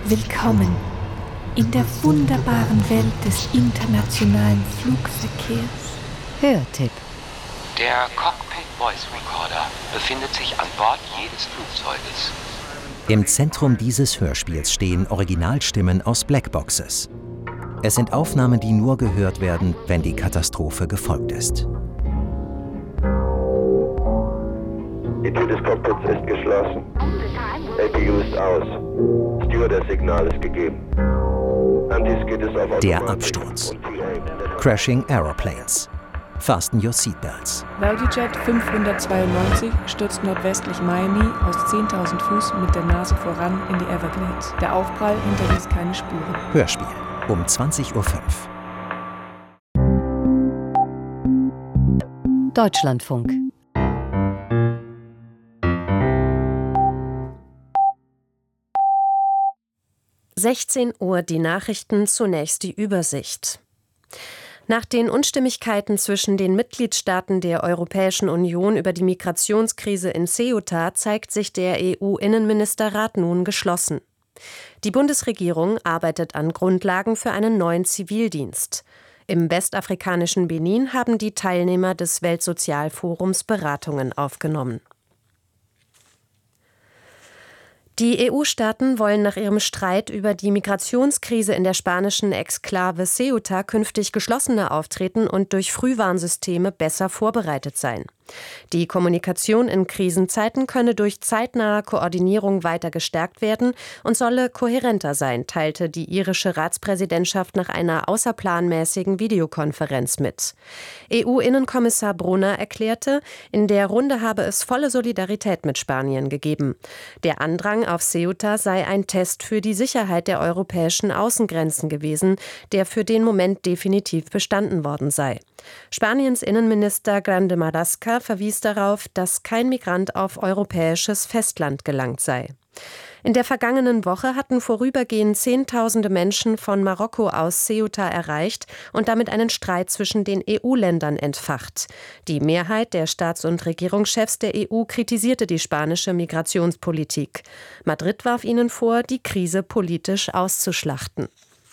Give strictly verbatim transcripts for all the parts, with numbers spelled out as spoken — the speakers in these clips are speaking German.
Willkommen in der wunderbaren Welt des internationalen Flugverkehrs. Hörtipp. Der Cockpit Voice Recorder befindet sich an Bord jedes Flugzeuges. Im Zentrum dieses Hörspiels stehen Originalstimmen aus Blackboxes. Es sind Aufnahmen, die nur gehört werden, wenn die Katastrophe gefolgt ist. Die Tür des Cockpits ist geschlossen. L P U ist aus. Stewardess-Signal ist gegeben. Antiskid ist auf Automatik. Der Absturz. Crashing Aeroplanes. Fasten your seatbelts. ValueJet fünfhundertzweiundneunzig stürzt nordwestlich Miami aus zehntausend Fuß mit der Nase voran in die Everglades. Der Aufprall hinterließ keine Spuren. Hörspiel um zwanzig Uhr fünf. Deutschlandfunk. sechzehn Uhr die Nachrichten, zunächst die Übersicht. Nach den Unstimmigkeiten zwischen den Mitgliedstaaten der Europäischen Union über die Migrationskrise in Ceuta zeigt sich der E U-Innenministerrat nun geschlossen. Die Bundesregierung arbeitet an Grundlagen für einen neuen Zivildienst. Im westafrikanischen Benin haben die Teilnehmer des Weltsozialforums Beratungen aufgenommen. Die E U-Staaten wollen nach ihrem Streit über die Migrationskrise in der spanischen Exklave Ceuta künftig geschlossener auftreten und durch Frühwarnsysteme besser vorbereitet sein. Die Kommunikation in Krisenzeiten könne durch zeitnahe Koordinierung weiter gestärkt werden und solle kohärenter sein, teilte die irische Ratspräsidentschaft nach einer außerplanmäßigen Videokonferenz mit. E U-Innenkommissar Brunner erklärte, in der Runde habe es volle Solidarität mit Spanien gegeben. Der Andrang auf Ceuta sei ein Test für die Sicherheit der europäischen Außengrenzen gewesen, der für den Moment definitiv bestanden worden sei. Spaniens Innenminister Grande Marlaska verwies darauf, dass kein Migrant auf europäisches Festland gelangt sei. In der vergangenen Woche hatten vorübergehend Zehntausende Menschen von Marokko aus Ceuta erreicht und damit einen Streit zwischen den E U-Ländern entfacht. Die Mehrheit der Staats- und Regierungschefs der E U kritisierte die spanische Migrationspolitik. Madrid warf ihnen vor, die Krise politisch auszuschlachten.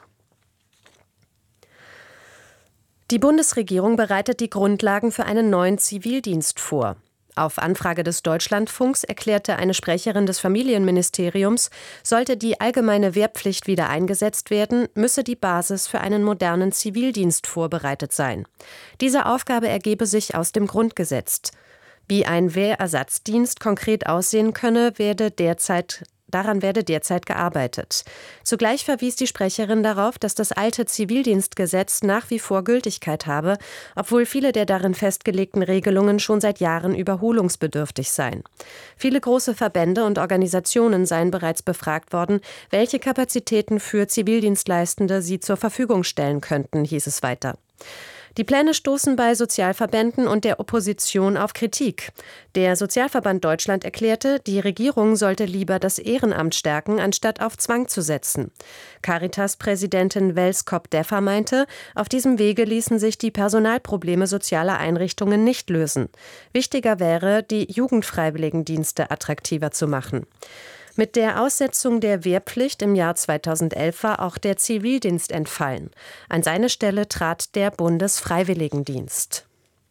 Die Bundesregierung bereitet die Grundlagen für einen neuen Zivildienst vor. Auf Anfrage des Deutschlandfunks erklärte eine Sprecherin des Familienministeriums, sollte die allgemeine Wehrpflicht wieder eingesetzt werden, müsse die Basis für einen modernen Zivildienst vorbereitet sein. Diese Aufgabe ergebe sich aus dem Grundgesetz. Wie ein Wehrersatzdienst konkret aussehen könne, werde derzeit Daran werde derzeit gearbeitet. Zugleich verwies die Sprecherin darauf, dass das alte Zivildienstgesetz nach wie vor Gültigkeit habe, obwohl viele der darin festgelegten Regelungen schon seit Jahren überholungsbedürftig seien. Viele große Verbände und Organisationen seien bereits befragt worden, welche Kapazitäten für Zivildienstleistende sie zur Verfügung stellen könnten, hieß es weiter. Die Pläne stoßen bei Sozialverbänden und der Opposition auf Kritik. Der Sozialverband Deutschland erklärte, die Regierung sollte lieber das Ehrenamt stärken, anstatt auf Zwang zu setzen. Caritas-Präsidentin Wels Kopp-Deffer meinte, auf diesem Wege ließen sich die Personalprobleme sozialer Einrichtungen nicht lösen. Wichtiger wäre, die Jugendfreiwilligendienste attraktiver zu machen. Mit der Aussetzung der Wehrpflicht im Jahr zweitausendelf war auch der Zivildienst entfallen. An seine Stelle trat der Bundesfreiwilligendienst.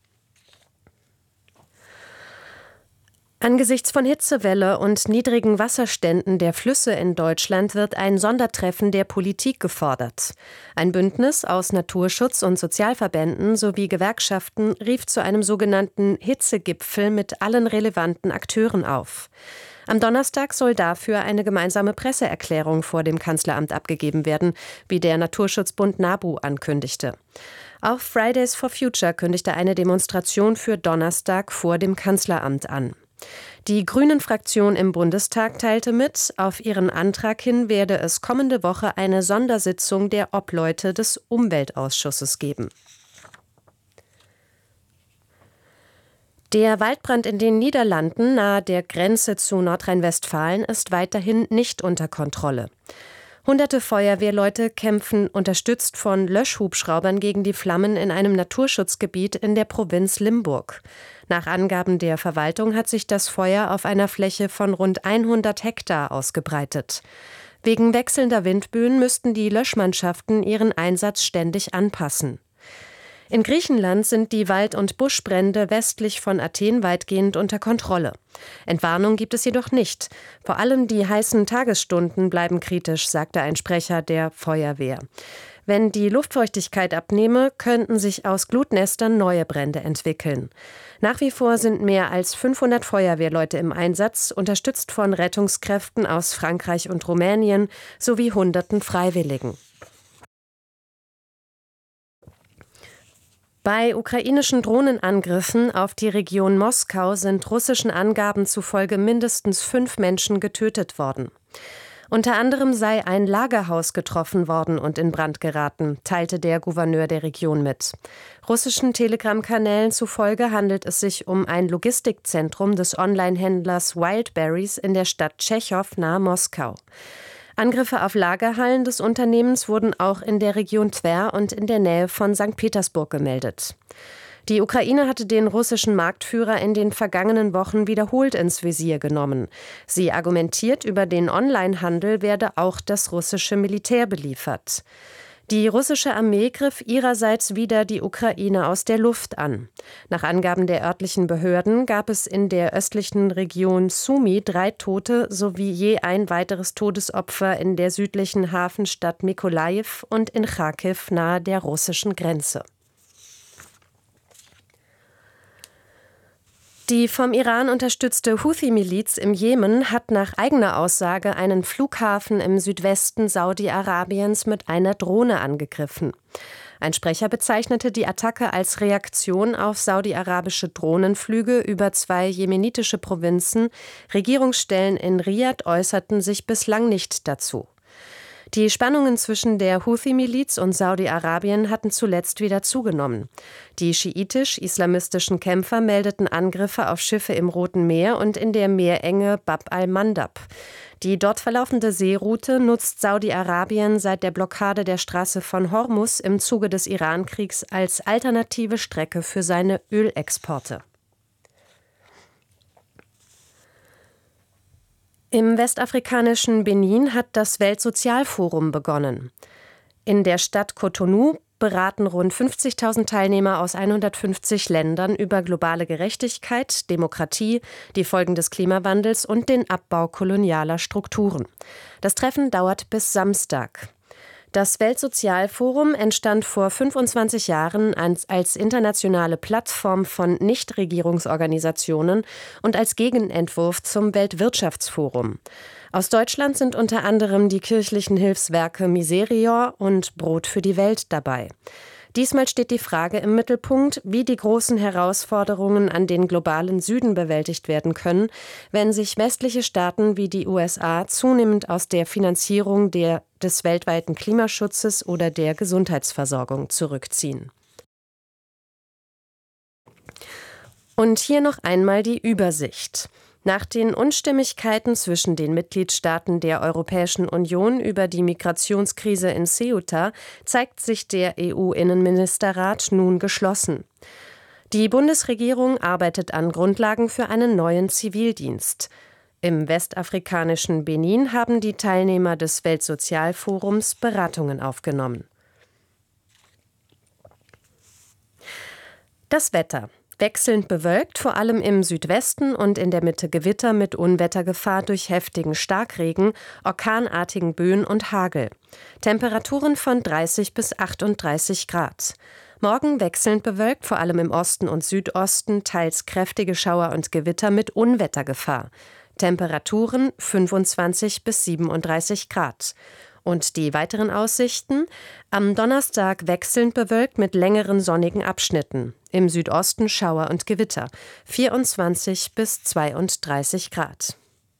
Angesichts von Hitzewelle und niedrigen Wasserständen der Flüsse in Deutschland wird ein Sondertreffen der Politik gefordert. Ein Bündnis aus Naturschutz- und Sozialverbänden sowie Gewerkschaften rief zu einem sogenannten Hitzegipfel mit allen relevanten Akteuren auf. Am Donnerstag soll dafür eine gemeinsame Presseerklärung vor dem Kanzleramt abgegeben werden, wie der Naturschutzbund NABU ankündigte. Auch Fridays for Future kündigte eine Demonstration für Donnerstag vor dem Kanzleramt an. Die Grünen-Fraktion im Bundestag teilte mit, auf ihren Antrag hin werde es kommende Woche eine Sondersitzung der Obleute des Umweltausschusses geben. Der Waldbrand in den Niederlanden nahe der Grenze zu Nordrhein-Westfalen ist weiterhin nicht unter Kontrolle. Hunderte Feuerwehrleute kämpfen unterstützt von Löschhubschraubern gegen die Flammen in einem Naturschutzgebiet in der Provinz Limburg. Nach Angaben der Verwaltung hat sich das Feuer auf einer Fläche von rund hundert Hektar ausgebreitet. Wegen wechselnder Windböen müssten die Löschmannschaften ihren Einsatz ständig anpassen. In Griechenland sind die Wald- und Buschbrände westlich von Athen weitgehend unter Kontrolle. Entwarnung gibt es jedoch nicht. Vor allem die heißen Tagesstunden bleiben kritisch, sagte ein Sprecher der Feuerwehr. Wenn die Luftfeuchtigkeit abnehme, könnten sich aus Glutnestern neue Brände entwickeln. Nach wie vor sind mehr als fünfhundert Feuerwehrleute im Einsatz, unterstützt von Rettungskräften aus Frankreich und Rumänien sowie hunderten Freiwilligen. Bei ukrainischen Drohnenangriffen auf die Region Moskau sind russischen Angaben zufolge mindestens fünf Menschen getötet worden. Unter anderem sei ein Lagerhaus getroffen worden und in Brand geraten, teilte der Gouverneur der Region mit. Russischen Telegram-Kanälen zufolge handelt es sich um ein Logistikzentrum des Online-Händlers Wildberries in der Stadt Tschechow nahe Moskau. Angriffe auf Lagerhallen des Unternehmens wurden auch in der Region Twer und in der Nähe von Sankt Petersburg gemeldet. Die Ukraine hatte den russischen Marktführer in den vergangenen Wochen wiederholt ins Visier genommen. Sie argumentiert, über den Onlinehandel werde auch das russische Militär beliefert. Die russische Armee griff ihrerseits wieder die Ukraine aus der Luft an. Nach Angaben der örtlichen Behörden gab es in der östlichen Region Sumy drei Tote sowie je ein weiteres Todesopfer in der südlichen Hafenstadt Mykolajiw und in Charkiw nahe der russischen Grenze. Die vom Iran unterstützte Houthi-Miliz im Jemen hat nach eigener Aussage einen Flughafen im Südwesten Saudi-Arabiens mit einer Drohne angegriffen. Ein Sprecher bezeichnete die Attacke als Reaktion auf saudi-arabische Drohnenflüge über zwei jemenitische Provinzen. Regierungsstellen in Riad äußerten sich bislang nicht dazu. Die Spannungen zwischen der Houthi-Miliz und Saudi-Arabien hatten zuletzt wieder zugenommen. Die schiitisch-islamistischen Kämpfer meldeten Angriffe auf Schiffe im Roten Meer und in der Meerenge Bab al-Mandab. Die dort verlaufende Seeroute nutzt Saudi-Arabien seit der Blockade der Straße von Hormuz im Zuge des Iran-Kriegs als alternative Strecke für seine Ölexporte. Im westafrikanischen Benin hat das Weltsozialforum begonnen. In der Stadt Cotonou beraten rund fünfzigtausend Teilnehmer aus hundertfünfzig Ländern über globale Gerechtigkeit, Demokratie, die Folgen des Klimawandels und den Abbau kolonialer Strukturen. Das Treffen dauert bis Samstag. Das Weltsozialforum entstand vor fünfundzwanzig Jahren als internationale Plattform von Nichtregierungsorganisationen und als Gegenentwurf zum Weltwirtschaftsforum. Aus Deutschland sind unter anderem die kirchlichen Hilfswerke Miserior und Brot für die Welt dabei. Diesmal steht die Frage im Mittelpunkt, wie die großen Herausforderungen an den globalen Süden bewältigt werden können, wenn sich westliche Staaten wie die U S A zunehmend aus der Finanzierung der, des weltweiten Klimaschutzes oder der Gesundheitsversorgung zurückziehen. Und hier noch einmal die Übersicht. Nach den Unstimmigkeiten zwischen den Mitgliedstaaten der Europäischen Union über die Migrationskrise in Ceuta zeigt sich der E U-Innenministerrat nun geschlossen. Die Bundesregierung arbeitet an Grundlagen für einen neuen Zivildienst. Im westafrikanischen Benin haben die Teilnehmer des Weltsozialforums Beratungen aufgenommen. Das Wetter. Wechselnd bewölkt, vor allem im Südwesten und in der Mitte Gewitter mit Unwettergefahr durch heftigen Starkregen, orkanartigen Böen und Hagel. Temperaturen von dreißig bis achtunddreißig Grad. Morgen wechselnd bewölkt, vor allem im Osten und Südosten, teils kräftige Schauer und Gewitter mit Unwettergefahr. Temperaturen fünfundzwanzig bis siebenunddreißig Grad. Und die weiteren Aussichten? Am Donnerstag wechselnd bewölkt mit längeren sonnigen Abschnitten. Im Südosten Schauer und Gewitter. vierundzwanzig bis zweiunddreißig Grad.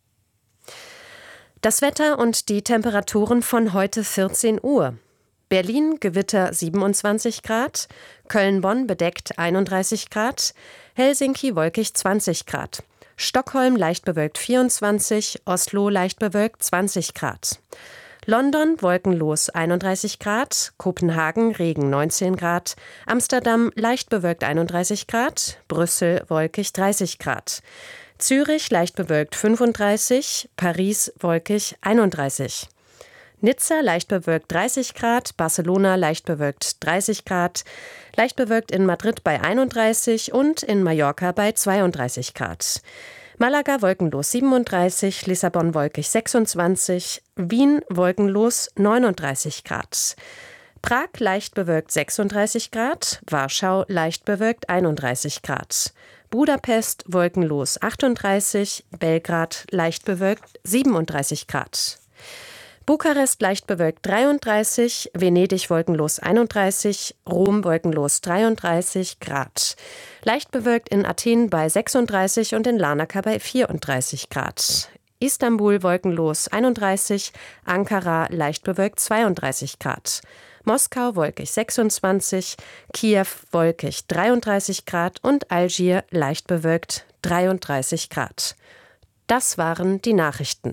Das Wetter und die Temperaturen von heute vierzehn Uhr. Berlin Gewitter siebenundzwanzig Grad, Köln-Bonn bedeckt einunddreißig Grad, Helsinki wolkig zwanzig Grad. Stockholm leicht bewölkt vierundzwanzig, Oslo leicht bewölkt zwanzig Grad. London wolkenlos einunddreißig Grad, Kopenhagen Regen neunzehn Grad, Amsterdam leicht bewölkt einunddreißig Grad, Brüssel wolkig dreißig Grad, Zürich leicht bewölkt fünfunddreißig, Paris wolkig einunddreißig. Nizza leicht bewölkt dreißig Grad, Barcelona leicht bewölkt dreißig Grad, leicht bewölkt in Madrid bei einunddreißig und in Mallorca bei zweiunddreißig Grad. Malaga wolkenlos siebenunddreißig, Lissabon wolkig sechsundzwanzig, Wien wolkenlos neununddreißig Grad. Prag leicht bewölkt sechsunddreißig Grad, Warschau leicht bewölkt einunddreißig Grad. Budapest wolkenlos achtunddreißig, Belgrad leicht bewölkt siebenunddreißig Grad. Bukarest leicht bewölkt dreiunddreißig, Venedig wolkenlos einunddreißig, Rom wolkenlos dreiunddreißig Grad. Leicht bewölkt in Athen bei sechsunddreißig und in Larnaca bei vierunddreißig Grad. Istanbul wolkenlos einunddreißig, Ankara leicht bewölkt zweiunddreißig Grad. Moskau wolkig sechsundzwanzig, Kiew wolkig dreiunddreißig Grad und Algier leicht bewölkt dreiunddreißig Grad. Das waren die Nachrichten.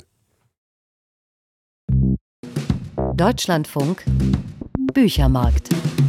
Deutschlandfunk Büchermarkt.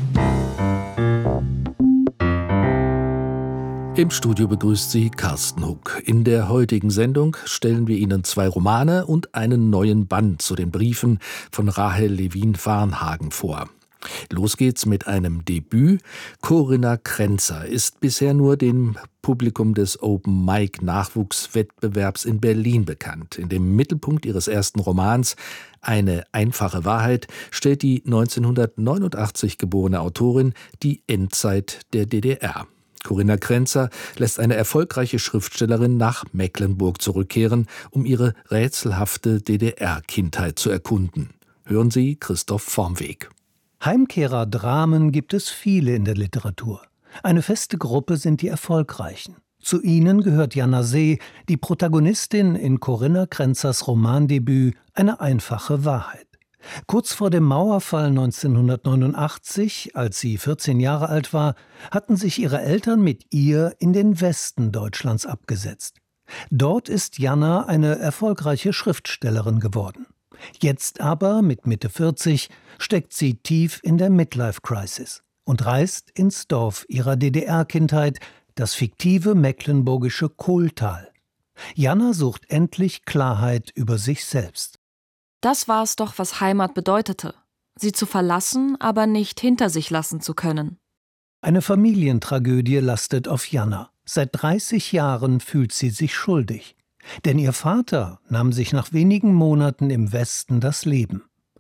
Im Studio begrüßt Sie Carsten Huck. In der heutigen Sendung stellen wir Ihnen zwei Romane und einen neuen Band zu den Briefen von Rahel Levin-Varnhagen vor. Los geht's mit einem Debüt. Corinna Kränzer ist bisher nur dem Publikum des Open Mic Nachwuchswettbewerbs in Berlin bekannt. In dem Mittelpunkt ihres ersten Romans Eine einfache Wahrheit stellt die neunzehnhundertneunundachtzig geborene Autorin die Endzeit der D D R. Corinna Kränzer lässt eine erfolgreiche Schriftstellerin nach Mecklenburg zurückkehren, um ihre rätselhafte D D R-Kindheit zu erkunden. Hören Sie Christoph Vormweg. Heimkehrer-Dramen gibt es viele in der Literatur. Eine feste Gruppe sind die Erfolgreichen. Zu ihnen gehört Jana See, die Protagonistin in Corinna Kränzers Romandebüt Eine einfache Wahrheit. Kurz vor dem Mauerfall neunzehnhundertneunundachtzig, als sie vierzehn Jahre alt war, hatten sich ihre Eltern mit ihr in den Westen Deutschlands abgesetzt. Dort ist Jana eine erfolgreiche Schriftstellerin geworden. Jetzt aber, mit Mitte vierzig, steckt sie tief in der Midlife-Crisis und reist ins Dorf ihrer D D R-Kindheit, das fiktive mecklenburgische Kohltal. Jana sucht endlich Klarheit über sich selbst. Das war es doch, was Heimat bedeutete. Sie zu verlassen, aber nicht hinter sich lassen zu können. Eine Familientragödie lastet auf Jana. Seit dreißig Jahren fühlt sie sich schuldig. Denn ihr Vater nahm sich nach wenigen Monaten im Westen das Leben.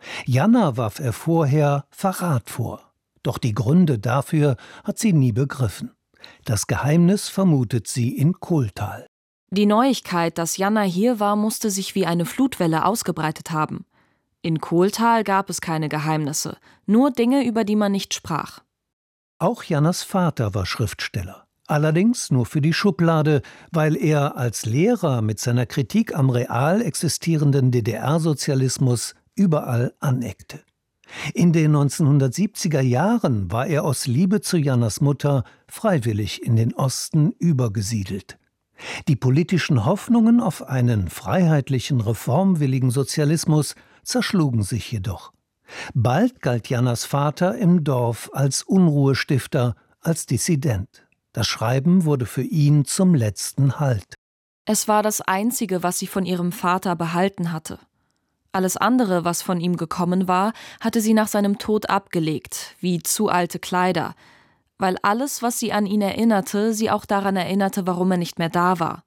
Jana warf er vorher Verrat vor. Doch die Gründe dafür hat sie nie begriffen. Das Geheimnis vermutet sie in Kohltal. Die Neuigkeit, dass Jana hier war, musste sich wie eine Flutwelle ausgebreitet haben. In Kohltal gab es keine Geheimnisse, nur Dinge, über die man nicht sprach. Auch Janas Vater war Schriftsteller. Allerdings nur für die Schublade, weil er als Lehrer mit seiner Kritik am real existierenden D D R-Sozialismus überall aneckte. In den neunzehnhundertsiebziger Jahren war er aus Liebe zu Janas Mutter freiwillig in den Osten übergesiedelt. Die politischen Hoffnungen auf einen freiheitlichen, reformwilligen Sozialismus zerschlugen sich jedoch. Bald galt Janas Vater im Dorf als Unruhestifter, als Dissident. Das Schreiben wurde für ihn zum letzten Halt. Es war das Einzige, was sie von ihrem Vater behalten hatte. Alles andere, was von ihm gekommen war, hatte sie nach seinem Tod abgelegt, wie zu alte Kleider, weil alles, was sie an ihn erinnerte, sie auch daran erinnerte, warum er nicht mehr da war.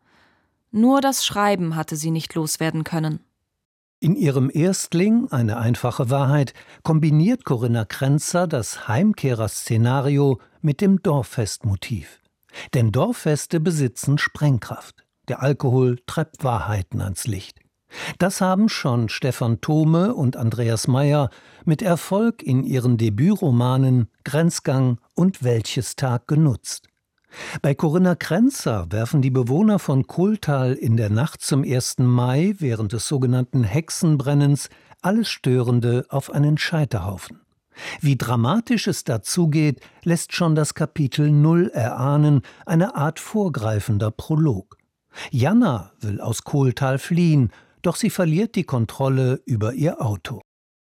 Nur das Schreiben hatte sie nicht loswerden können. In ihrem Erstling, Eine einfache Wahrheit, kombiniert Corinna Kränzer das Heimkehrer-Szenario mit dem Dorffestmotiv. Denn Dorffeste besitzen Sprengkraft. Der Alkohol treibt Wahrheiten ans Licht. Das haben schon Stefan Thome und Andreas Meyer mit Erfolg in ihren Debütromanen Grenzgang und Welches Tag genutzt. Bei Corinna Kränzer werfen die Bewohner von Kohltal in der Nacht zum ersten Mai während des sogenannten Hexenbrennens alles Störende auf einen Scheiterhaufen. Wie dramatisch es dazugeht, lässt schon das Kapitel Null erahnen, eine Art vorgreifender Prolog. Jana will aus Kohltal fliehen, doch sie verliert die Kontrolle über ihr Auto.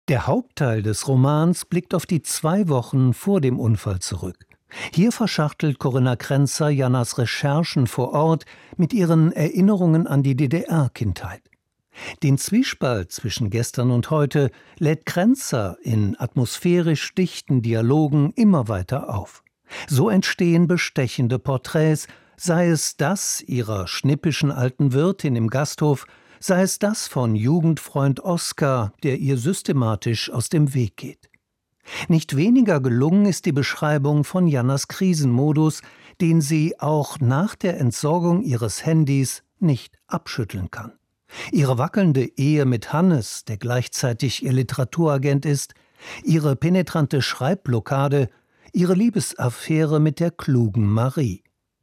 Der Hauptteil des Romans blickt auf die zwei Wochen vor dem Unfall zurück. Hier verschachtelt Corinna Kränzer Jannas Recherchen vor Ort mit ihren Erinnerungen an die D D R-Kindheit. Den Zwiespalt zwischen gestern und heute lädt Kränzer in atmosphärisch dichten Dialogen immer weiter auf. So entstehen bestechende Porträts, sei es das ihrer schnippischen alten Wirtin im Gasthof, sei es das von Jugendfreund Oskar, der ihr systematisch aus dem Weg geht. Nicht weniger gelungen ist die Beschreibung von Jannas Krisenmodus, den sie auch nach der Entsorgung ihres Handys nicht abschütteln kann. Ihre wackelnde Ehe mit Hannes, der gleichzeitig ihr Literaturagent ist, ihre penetrante Schreibblockade, ihre Liebesaffäre mit der klugen Marie.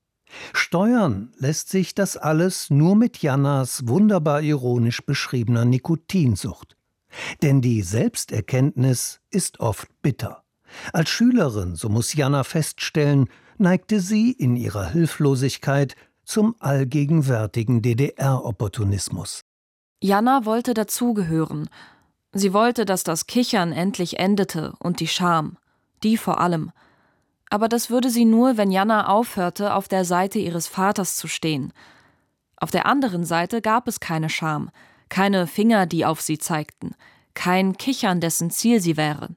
Steuern lässt sich das alles nur mit Jannas wunderbar ironisch beschriebener Nikotinsucht. Denn die Selbsterkenntnis ist oft bitter. Als Schülerin, so muss Janna feststellen, neigte sie in ihrer Hilflosigkeit zum allgegenwärtigen D D R-Opportunismus. Janna wollte dazugehören. Sie wollte, dass das Kichern endlich endete und die Scham. Die vor allem. Aber das würde sie nur, wenn Janna aufhörte, auf der Seite ihres Vaters zu stehen. Auf der anderen Seite gab es keine Scham. Keine Finger, die auf sie zeigten, kein Kichern, dessen Ziel sie wäre.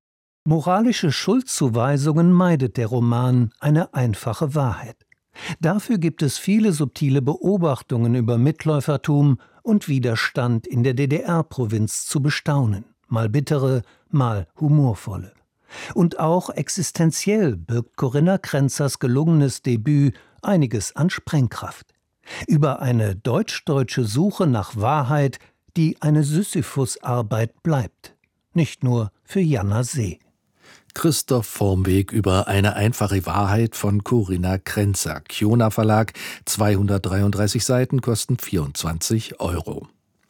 Moralische Schuldzuweisungen meidet der Roman, eine einfache Wahrheit. Dafür gibt es viele subtile Beobachtungen über Mitläufertum und Widerstand in der D D R-Provinz zu bestaunen, mal bittere, mal humorvolle. Und auch existenziell birgt Corinna Kränzers gelungenes Debüt einiges an Sprengkraft. Über eine deutsch-deutsche Suche nach Wahrheit, die eine Sisyphus-Arbeit bleibt. Nicht nur für Janna See. Christoph Vormweg über eine einfache Wahrheit von Corinna Kränzer. Kiona Verlag, zweihundertdreiunddreißig Seiten, kosten vierundzwanzig Euro.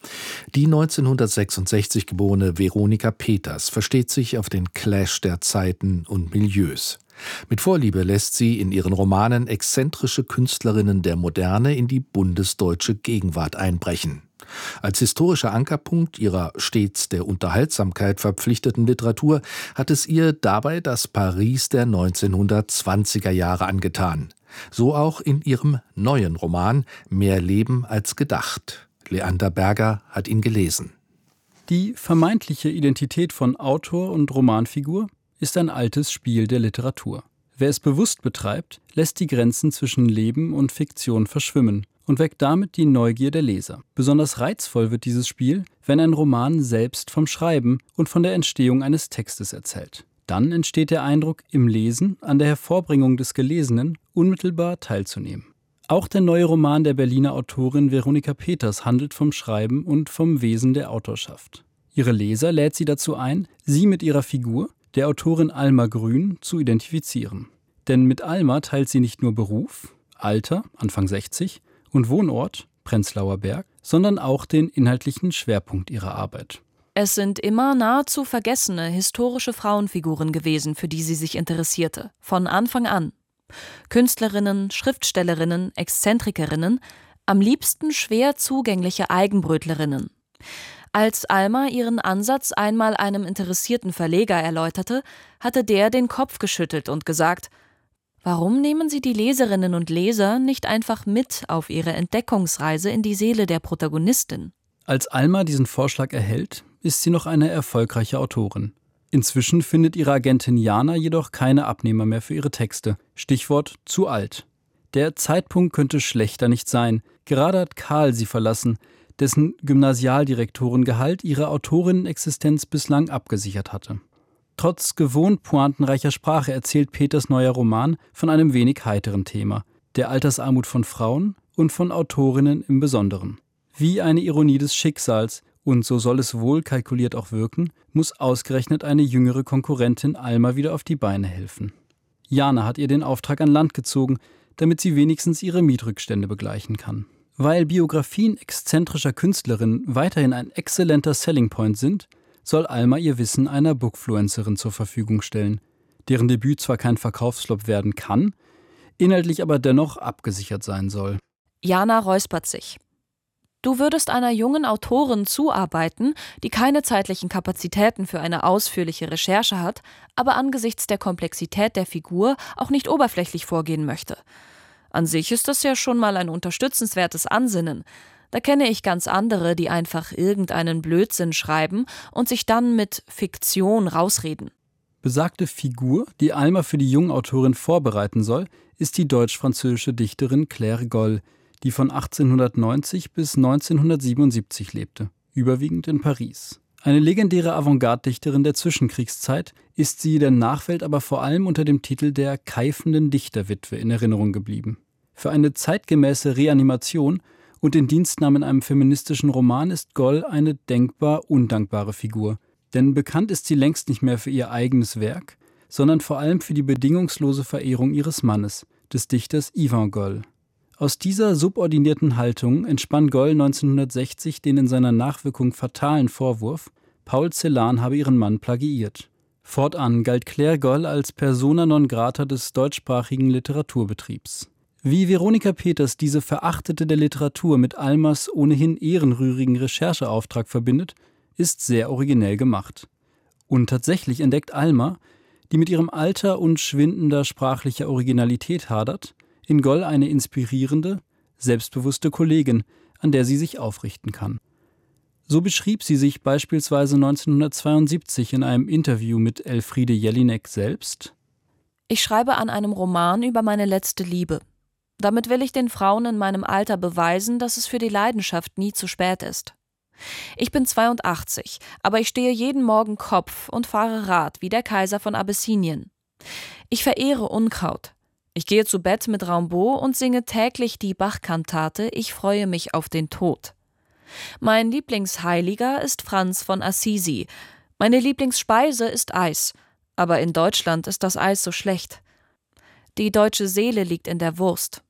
Die neunzehnhundertsechsundsechzig geborene Veronika Peters versteht sich auf den Clash der Zeiten und Milieus. Mit Vorliebe lässt sie in ihren Romanen exzentrische Künstlerinnen der Moderne in die bundesdeutsche Gegenwart einbrechen. Als historischer Ankerpunkt ihrer stets der Unterhaltsamkeit verpflichteten Literatur hat es ihr dabei das Paris der neunzehnhundertzwanziger Jahre angetan. So auch in ihrem neuen Roman »Mehr Leben als gedacht«. Leander Berger hat ihn gelesen. Die vermeintliche Identität von Autor und Romanfigur ist ein altes Spiel der Literatur. Wer es bewusst betreibt, lässt die Grenzen zwischen Leben und Fiktion verschwimmen und weckt damit die Neugier der Leser. Besonders reizvoll wird dieses Spiel, wenn ein Roman selbst vom Schreiben und von der Entstehung eines Textes erzählt. Dann entsteht der Eindruck, im Lesen, an der Hervorbringung des Gelesenen, unmittelbar teilzunehmen. Auch der neue Roman der Berliner Autorin Veronika Peters handelt vom Schreiben und vom Wesen der Autorschaft. Ihre Leser lädt sie dazu ein, sie mit ihrer Figur, der Autorin Alma Grün, zu identifizieren. Denn mit Alma teilt sie nicht nur Beruf, Alter, Anfang sechzig, und Wohnort, Prenzlauer Berg, sondern auch den inhaltlichen Schwerpunkt ihrer Arbeit. Es sind immer nahezu vergessene historische Frauenfiguren gewesen, für die sie sich interessierte, von Anfang an. Künstlerinnen, Schriftstellerinnen, Exzentrikerinnen, am liebsten schwer zugängliche Eigenbrötlerinnen. Als Alma ihren Ansatz einmal einem interessierten Verleger erläuterte, hatte der den Kopf geschüttelt und gesagt: Warum nehmen Sie die Leserinnen und Leser nicht einfach mit auf ihre Entdeckungsreise in die Seele der Protagonistin? Als Alma diesen Vorschlag erhält, ist sie noch eine erfolgreiche Autorin. Inzwischen findet ihre Agentin Jana jedoch keine Abnehmer mehr für ihre Texte. Stichwort zu alt. Der Zeitpunkt könnte schlechter nicht sein. Gerade hat Karl sie verlassen, dessen Gymnasialdirektorengehalt ihre Autorinnen-Existenz bislang abgesichert hatte. Trotz gewohnt pointenreicher Sprache erzählt Peters neuer Roman von einem wenig heiteren Thema, der Altersarmut von Frauen und von Autorinnen im Besonderen. Wie eine Ironie des Schicksals, und so soll es wohl kalkuliert auch wirken, muss ausgerechnet eine jüngere Konkurrentin Alma wieder auf die Beine helfen. Jana hat ihr den Auftrag an Land gezogen, damit sie wenigstens ihre Mietrückstände begleichen kann. Weil Biografien exzentrischer Künstlerinnen weiterhin ein exzellenter Selling Point sind, soll Alma ihr Wissen einer Bookfluencerin zur Verfügung stellen, deren Debüt zwar kein Verkaufsflop werden kann, inhaltlich aber dennoch abgesichert sein soll. Jana räuspert sich. Du würdest einer jungen Autorin zuarbeiten, die keine zeitlichen Kapazitäten für eine ausführliche Recherche hat, aber angesichts der Komplexität der Figur auch nicht oberflächlich vorgehen möchte. An sich ist das ja schon mal ein unterstützenswertes Ansinnen. Da kenne ich ganz andere, die einfach irgendeinen Blödsinn schreiben und sich dann mit Fiktion rausreden. Besagte Figur, die Alma für die junge Autorin vorbereiten soll, ist die deutsch-französische Dichterin Claire Goll, die von achtzehnhundertneunzig bis neunzehnhundertsiebenundsiebzig lebte, überwiegend in Paris. Eine legendäre Avantgarde-Dichterin der Zwischenkriegszeit ist sie der Nachwelt aber vor allem unter dem Titel der keifenden Dichterwitwe in Erinnerung geblieben. Für eine zeitgemäße Reanimation und den Dienstnamen in einem feministischen Roman ist Goll eine denkbar undankbare Figur. Denn bekannt ist sie längst nicht mehr für ihr eigenes Werk, sondern vor allem für die bedingungslose Verehrung ihres Mannes, des Dichters Yvan Goll. Aus dieser subordinierten Haltung entspann Goll neunzehnhundertsechzig den in seiner Nachwirkung fatalen Vorwurf, Paul Celan habe ihren Mann plagiiert. Fortan galt Claire Goll als persona non grata des deutschsprachigen Literaturbetriebs. Wie Veronika Peters diese Verachtete der Literatur mit Almas ohnehin ehrenrührigen Rechercheauftrag verbindet, ist sehr originell gemacht. Und tatsächlich entdeckt Alma, die mit ihrem Alter und schwindender sprachlicher Originalität hadert, in Goll eine inspirierende, selbstbewusste Kollegin, an der sie sich aufrichten kann. So beschrieb sie sich beispielsweise neunzehnhundertzweiundsiebzig in einem Interview mit Elfriede Jelinek selbst: Ich schreibe an einem Roman über meine letzte Liebe. Damit will ich den Frauen in meinem Alter beweisen, dass es für die Leidenschaft nie zu spät ist. Ich bin zweiundachtzig, aber ich stehe jeden Morgen Kopf und fahre Rad wie der Kaiser von Abyssinien. Ich verehre Unkraut. Ich gehe zu Bett mit Rimbaud und singe täglich die Bach-Kantate »Ich freue mich auf den Tod«. Mein Lieblingsheiliger ist Franz von Assisi. Meine Lieblingsspeise ist Eis. Aber in Deutschland ist das Eis so schlecht. Die deutsche Seele liegt in der Wurst.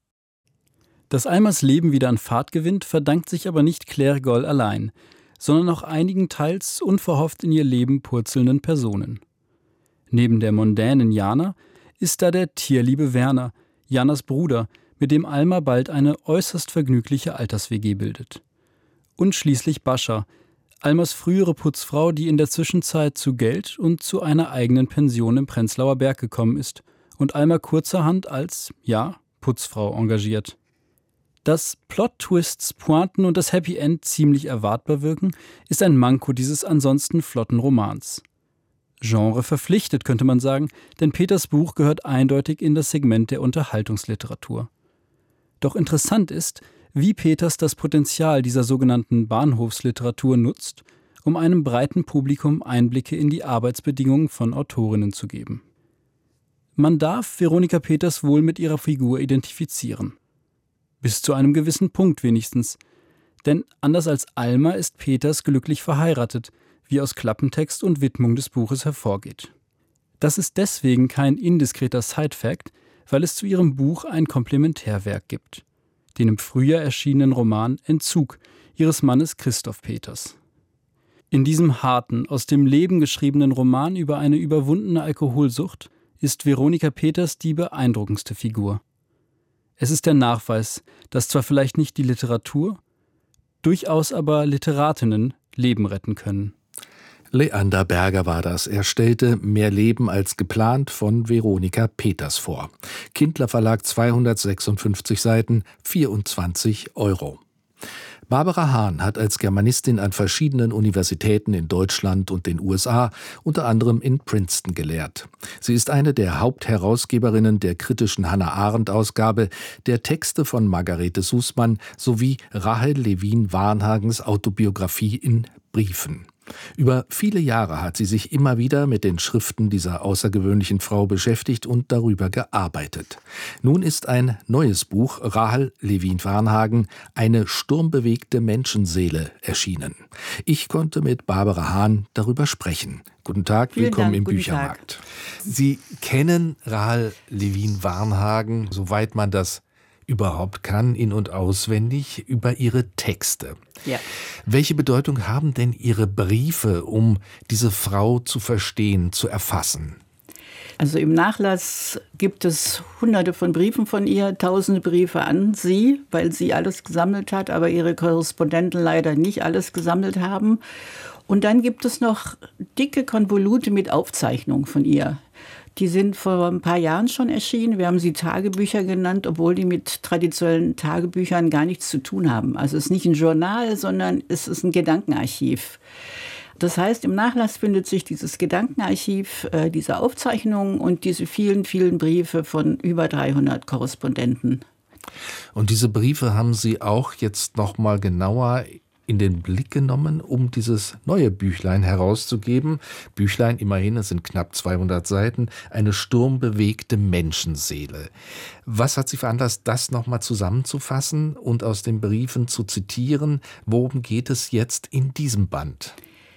Dass Almas Leben wieder an Fahrt gewinnt, verdankt sich aber nicht Claire Goll allein, sondern auch einigen teils unverhofft in ihr Leben purzelnden Personen. Neben der mondänen Jana ist da der tierliebe Werner, Janas Bruder, mit dem Alma bald eine äußerst vergnügliche Alters-W G bildet. Und schließlich Bascha, Almas frühere Putzfrau, die in der Zwischenzeit zu Geld und zu einer eigenen Pension im Prenzlauer Berg gekommen ist und Alma kurzerhand als, ja, Putzfrau engagiert. Dass Plot-Twists, Pointen und das Happy End ziemlich erwartbar wirken, ist ein Manko dieses ansonsten flotten Romans. Genre verpflichtet, könnte man sagen, denn Peters Buch gehört eindeutig in das Segment der Unterhaltungsliteratur. Doch interessant ist, wie Peters das Potenzial dieser sogenannten Bahnhofsliteratur nutzt, um einem breiten Publikum Einblicke in die Arbeitsbedingungen von Autorinnen zu geben. Man darf Veronika Peters wohl mit ihrer Figur identifizieren. Bis zu einem gewissen Punkt wenigstens. Denn anders als Alma ist Peters glücklich verheiratet, wie aus Klappentext und Widmung des Buches hervorgeht. Das ist deswegen kein indiskreter Side-Fact, weil es zu ihrem Buch ein Komplementärwerk gibt. Den im Frühjahr erschienenen Roman Entzug ihres Mannes Christoph Peters. In diesem harten, aus dem Leben geschriebenen Roman über eine überwundene Alkoholsucht ist Veronika Peters die beeindruckendste Figur. Es ist der Nachweis, dass zwar vielleicht nicht die Literatur, durchaus aber Literatinnen Leben retten können. Leander Berger war das. Er stellte Mehr Leben als geplant von Veronika Peters vor. Kindler Verlag, zweihundertsechsundfünfzig Seiten, vierundzwanzig Euro. Barbara Hahn hat als Germanistin an verschiedenen Universitäten in Deutschland und den U S A, unter anderem in Princeton, gelehrt. Sie ist eine der Hauptherausgeberinnen der kritischen Hannah-Arendt-Ausgabe, der Texte von Margarete Sußmann sowie Rahel Levin-Warnhagens Autobiografie in Briefen. Über viele Jahre hat sie sich immer wieder mit den Schriften dieser außergewöhnlichen Frau beschäftigt und darüber gearbeitet. Nun ist ein neues Buch, Rahel Levin-Warnhagen, eine sturmbewegte Menschenseele, erschienen. Ich konnte mit Barbara Hahn darüber sprechen. Guten Tag, Vielen willkommen Dank, im guten Büchermarkt. Tag. Sie kennen Rahel Levin-Warnhagen, soweit man das überhaupt kann, in- und auswendig, über ihre Texte. Ja. Welche Bedeutung haben denn Ihre Briefe, um diese Frau zu verstehen, zu erfassen? Also im Nachlass gibt es hunderte von Briefen von ihr, tausende Briefe an sie, weil sie alles gesammelt hat, aber ihre Korrespondenten leider nicht alles gesammelt haben. Und dann gibt es noch dicke Konvolute mit Aufzeichnungen von ihr. Die sind vor ein paar Jahren schon erschienen. Wir haben sie Tagebücher genannt, obwohl die mit traditionellen Tagebüchern gar nichts zu tun haben. Also es ist nicht ein Journal, sondern es ist ein Gedankenarchiv. Das heißt, im Nachlass findet sich dieses Gedankenarchiv, äh, diese Aufzeichnungen und diese vielen, vielen Briefe von über dreihundert Korrespondenten. Und diese Briefe haben Sie auch jetzt noch mal genauer in den Blick genommen, um dieses neue Büchlein herauszugeben. Büchlein, immerhin, es sind knapp zweihundert Seiten, eine sturmbewegte Menschenseele. Was hat Sie veranlasst, das noch mal zusammenzufassen und aus den Briefen zu zitieren? Worum geht es jetzt in diesem Band?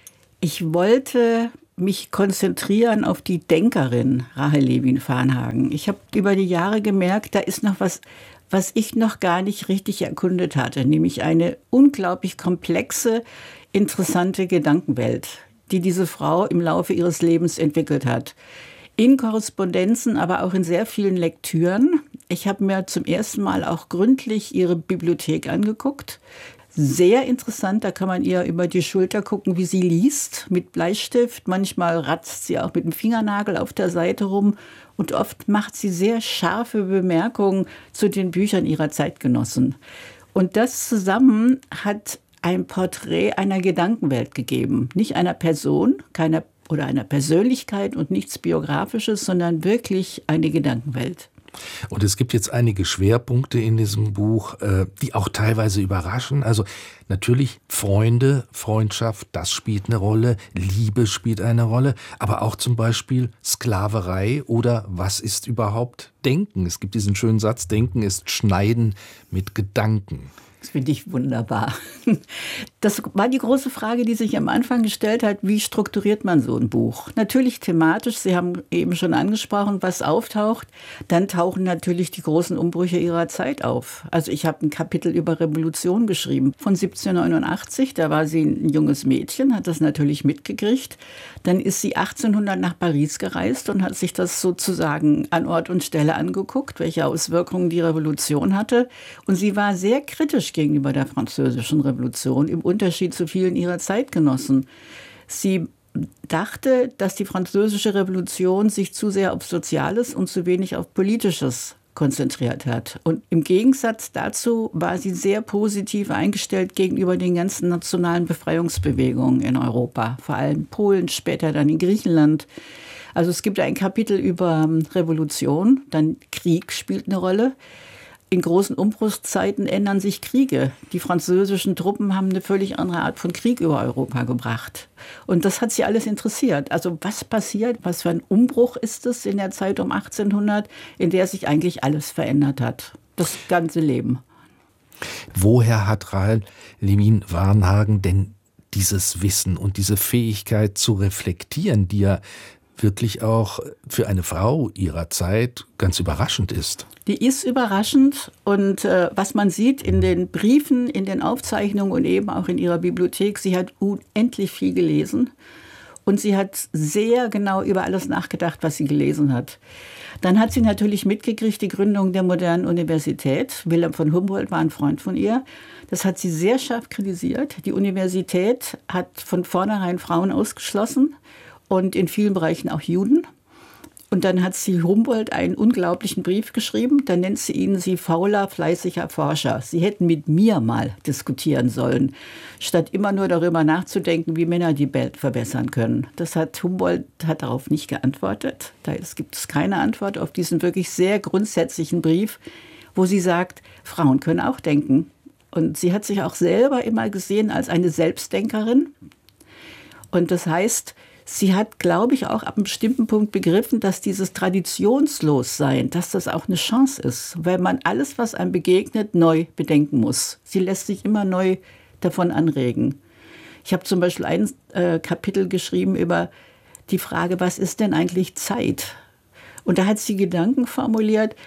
Ich wollte mich konzentrieren auf die Denkerin Rahel Levin-Varnhagen. Ich habe über die Jahre gemerkt, da ist noch was, was ich noch gar nicht richtig erkundet hatte, nämlich eine unglaublich komplexe, interessante Gedankenwelt, die diese Frau im Laufe ihres Lebens entwickelt hat. In Korrespondenzen, aber auch in sehr vielen Lektüren. Ich habe mir zum ersten Mal auch gründlich ihre Bibliothek angeguckt. Sehr interessant, da kann man ihr über die Schulter gucken, wie sie liest, mit Bleistift. Manchmal ratzt sie auch mit dem Fingernagel auf der Seite rum. Und oft macht sie sehr scharfe Bemerkungen zu den Büchern ihrer Zeitgenossen. Und das zusammen hat ein Porträt einer Gedankenwelt gegeben. Nicht einer Person, keiner, oder einer Persönlichkeit und nichts Biografisches, sondern wirklich eine Gedankenwelt. Und es gibt jetzt einige Schwerpunkte in diesem Buch, die auch teilweise überraschen. Also natürlich Freunde, Freundschaft, das spielt eine Rolle, Liebe spielt eine Rolle, aber auch zum Beispiel Sklaverei oder was ist überhaupt Denken? Es gibt diesen schönen Satz, Denken ist Schneiden mit Gedanken. Das finde ich wunderbar. Das war die große Frage, die sich am Anfang gestellt hat, wie strukturiert man so ein Buch? Natürlich thematisch, Sie haben eben schon angesprochen, was auftaucht. Dann tauchen natürlich die großen Umbrüche ihrer Zeit auf. Also ich habe ein Kapitel über Revolution geschrieben von siebzehnhundertneunundachtzig. Da war sie ein junges Mädchen, hat das natürlich mitgekriegt. Dann ist sie achtzehnhundert nach Paris gereist und hat sich das sozusagen an Ort und Stelle angeguckt, welche Auswirkungen die Revolution hatte. Und sie war sehr kritisch gegenüber der französischen Revolution, im Unterschied zu vielen ihrer Zeitgenossen. Sie dachte, dass die französische Revolution sich zu sehr auf Soziales und zu wenig auf Politisches konzentriert hat. Und im Gegensatz dazu war sie sehr positiv eingestellt gegenüber den ganzen nationalen Befreiungsbewegungen in Europa, vor allem Polen, später dann in Griechenland. Also es gibt ein Kapitel über Revolution, dann Krieg spielt eine Rolle. In großen Umbruchszeiten ändern sich Kriege. Die französischen Truppen haben eine völlig andere Art von Krieg über Europa gebracht. Und das hat sie alles interessiert. Also was passiert, was für ein Umbruch ist es in der Zeit um achtzehnhundert, in der sich eigentlich alles verändert hat. Das ganze Leben. Woher hat Rahel Levin-Varnhagen denn dieses Wissen und diese Fähigkeit zu reflektieren, die ja wirklich auch für eine Frau ihrer Zeit ganz überraschend ist? Die ist überraschend und äh, was man sieht in den Briefen, in den Aufzeichnungen und eben auch in ihrer Bibliothek, sie hat unendlich viel gelesen und sie hat sehr genau über alles nachgedacht, was sie gelesen hat. Dann hat sie natürlich mitgekriegt, die Gründung der modernen Universität. Wilhelm von Humboldt war ein Freund von ihr. Das hat sie sehr scharf kritisiert. Die Universität hat von vornherein Frauen ausgeschlossen. Und in vielen Bereichen auch Juden. Und dann hat sie Humboldt einen unglaublichen Brief geschrieben. Dann nennt sie ihn sie fauler, fleißiger Forscher. Sie hätten mit mir mal diskutieren sollen, statt immer nur darüber nachzudenken, wie Männer die Welt verbessern können. Das hat Humboldt hat darauf nicht geantwortet. Da gibt es keine Antwort auf diesen wirklich sehr grundsätzlichen Brief, wo sie sagt, Frauen können auch denken. Und sie hat sich auch selber immer gesehen als eine Selbstdenkerin. Und das heißt, sie hat, glaube ich, auch ab einem bestimmten Punkt begriffen, dass dieses Traditionslossein, dass das auch eine Chance ist, weil man alles, was einem begegnet, neu bedenken muss. Sie lässt sich immer neu davon anregen. Ich habe zum Beispiel ein äh, Kapitel geschrieben über die Frage, was ist denn eigentlich Zeit? Und da hat sie Gedanken formuliert,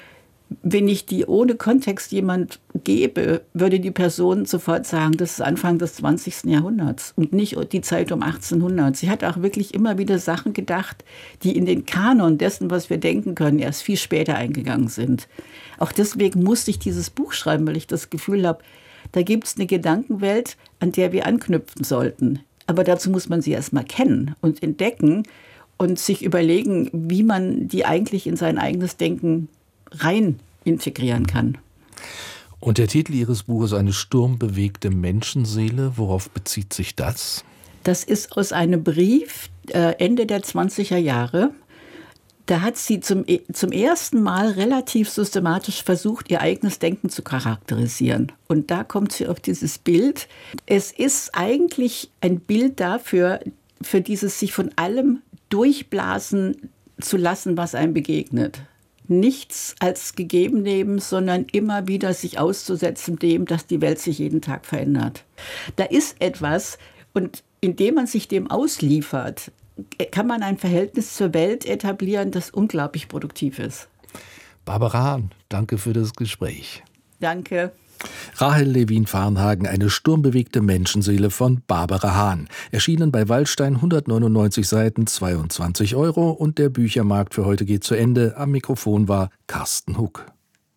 Wenn ich die ohne Kontext jemand gebe, würde die Person sofort sagen, das ist Anfang des zwanzigsten Jahrhunderts und nicht die Zeit um achtzehnhundert. Sie hat auch wirklich immer wieder Sachen gedacht, die in den Kanon dessen, was wir denken können, erst viel später eingegangen sind. Auch deswegen musste ich dieses Buch schreiben, weil ich das Gefühl habe, da gibt es eine Gedankenwelt, an der wir anknüpfen sollten. Aber dazu muss man sie erst mal kennen und entdecken und sich überlegen, wie man die eigentlich in sein eigenes Denken rein integrieren kann. Und der Titel Ihres Buches, eine sturmbewegte Menschenseele, worauf bezieht sich das? Das ist aus einem Brief äh, Ende der zwanziger Jahre. Da hat sie zum, zum ersten Mal relativ systematisch versucht, ihr eigenes Denken zu charakterisieren. Und da kommt sie auf dieses Bild. Es ist eigentlich ein Bild dafür, für dieses sich von allem durchblasen zu lassen, was einem begegnet. Nichts als gegeben nehmen, sondern immer wieder sich auszusetzen dem, dass die Welt sich jeden Tag verändert. Da ist etwas, und indem man sich dem ausliefert, kann man ein Verhältnis zur Welt etablieren, das unglaublich produktiv ist. Barbara Hahn, danke für das Gespräch. Danke. Rahel Lewin-Varnhagen, eine sturmbewegte Menschenseele von Barbara Hahn. Erschienen bei Waldstein, hundertneunundneunzig Seiten, zweiundzwanzig Euro. Und der Büchermarkt für heute geht zu Ende. Am Mikrofon war Carsten Huck.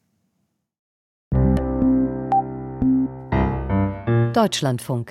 Deutschlandfunk.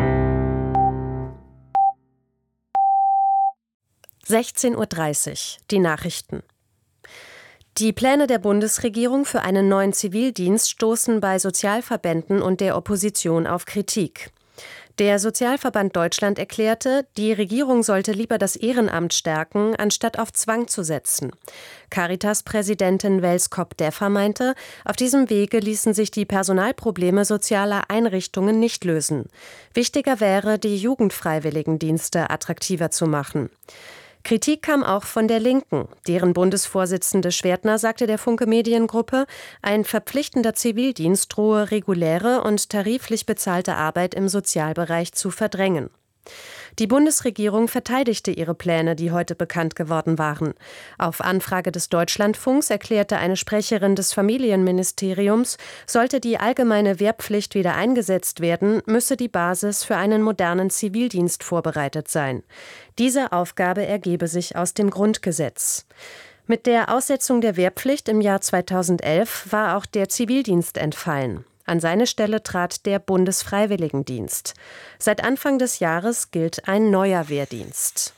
sechzehn Uhr dreißig, die Nachrichten. Die Pläne der Bundesregierung für einen neuen Zivildienst stoßen bei Sozialverbänden und der Opposition auf Kritik. Der Sozialverband Deutschland erklärte, die Regierung sollte lieber das Ehrenamt stärken, anstatt auf Zwang zu setzen. Caritas-Präsidentin Wels Kopp-Deffer meinte, auf diesem Wege ließen sich die Personalprobleme sozialer Einrichtungen nicht lösen. Wichtiger wäre, die Jugendfreiwilligendienste attraktiver zu machen. Kritik kam auch von der Linken. Deren Bundesvorsitzende Schwertner sagte der Funke Mediengruppe, ein verpflichtender Zivildienst drohe reguläre und tariflich bezahlte Arbeit im Sozialbereich zu verdrängen. Die Bundesregierung verteidigte ihre Pläne, die heute bekannt geworden waren. Auf Anfrage des Deutschlandfunks erklärte eine Sprecherin des Familienministeriums, sollte die allgemeine Wehrpflicht wieder eingesetzt werden, müsse die Basis für einen modernen Zivildienst vorbereitet sein. Diese Aufgabe ergebe sich aus dem Grundgesetz. Mit der Aussetzung der Wehrpflicht im Jahr zweitausendelf war auch der Zivildienst entfallen. An seine Stelle trat der Bundesfreiwilligendienst. Seit Anfang des Jahres gilt ein neuer Wehrdienst.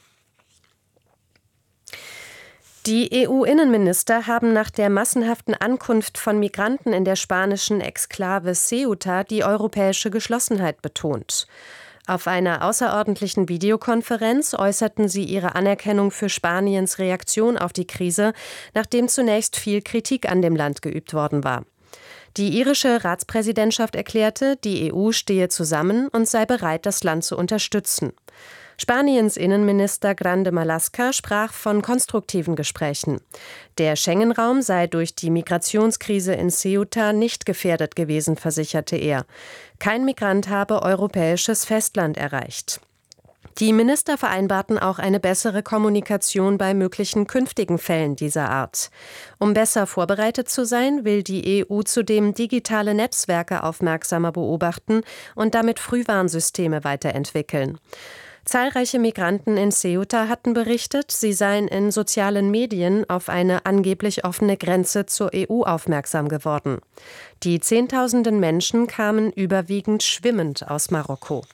Die E U-Innenminister haben nach der massenhaften Ankunft von Migranten in der spanischen Exklave Ceuta die europäische Geschlossenheit betont. Auf einer außerordentlichen Videokonferenz äußerten sie ihre Anerkennung für Spaniens Reaktion auf die Krise, nachdem zunächst viel Kritik an dem Land geübt worden war. Die irische Ratspräsidentschaft erklärte, die E U stehe zusammen und sei bereit, das Land zu unterstützen. Spaniens Innenminister Grande Marlaska sprach von konstruktiven Gesprächen. Der Schengen-Raum sei durch die Migrationskrise in Ceuta nicht gefährdet gewesen, versicherte er. Kein Migrant habe europäisches Festland erreicht. Die Minister vereinbarten auch eine bessere Kommunikation bei möglichen künftigen Fällen dieser Art. Um besser vorbereitet zu sein, will die E U zudem digitale Netzwerke aufmerksamer beobachten und damit Frühwarnsysteme weiterentwickeln. Zahlreiche Migranten in Ceuta hatten berichtet, sie seien in sozialen Medien auf eine angeblich offene Grenze zur E U aufmerksam geworden. Die Zehntausenden Menschen kamen überwiegend schwimmend aus Marokko.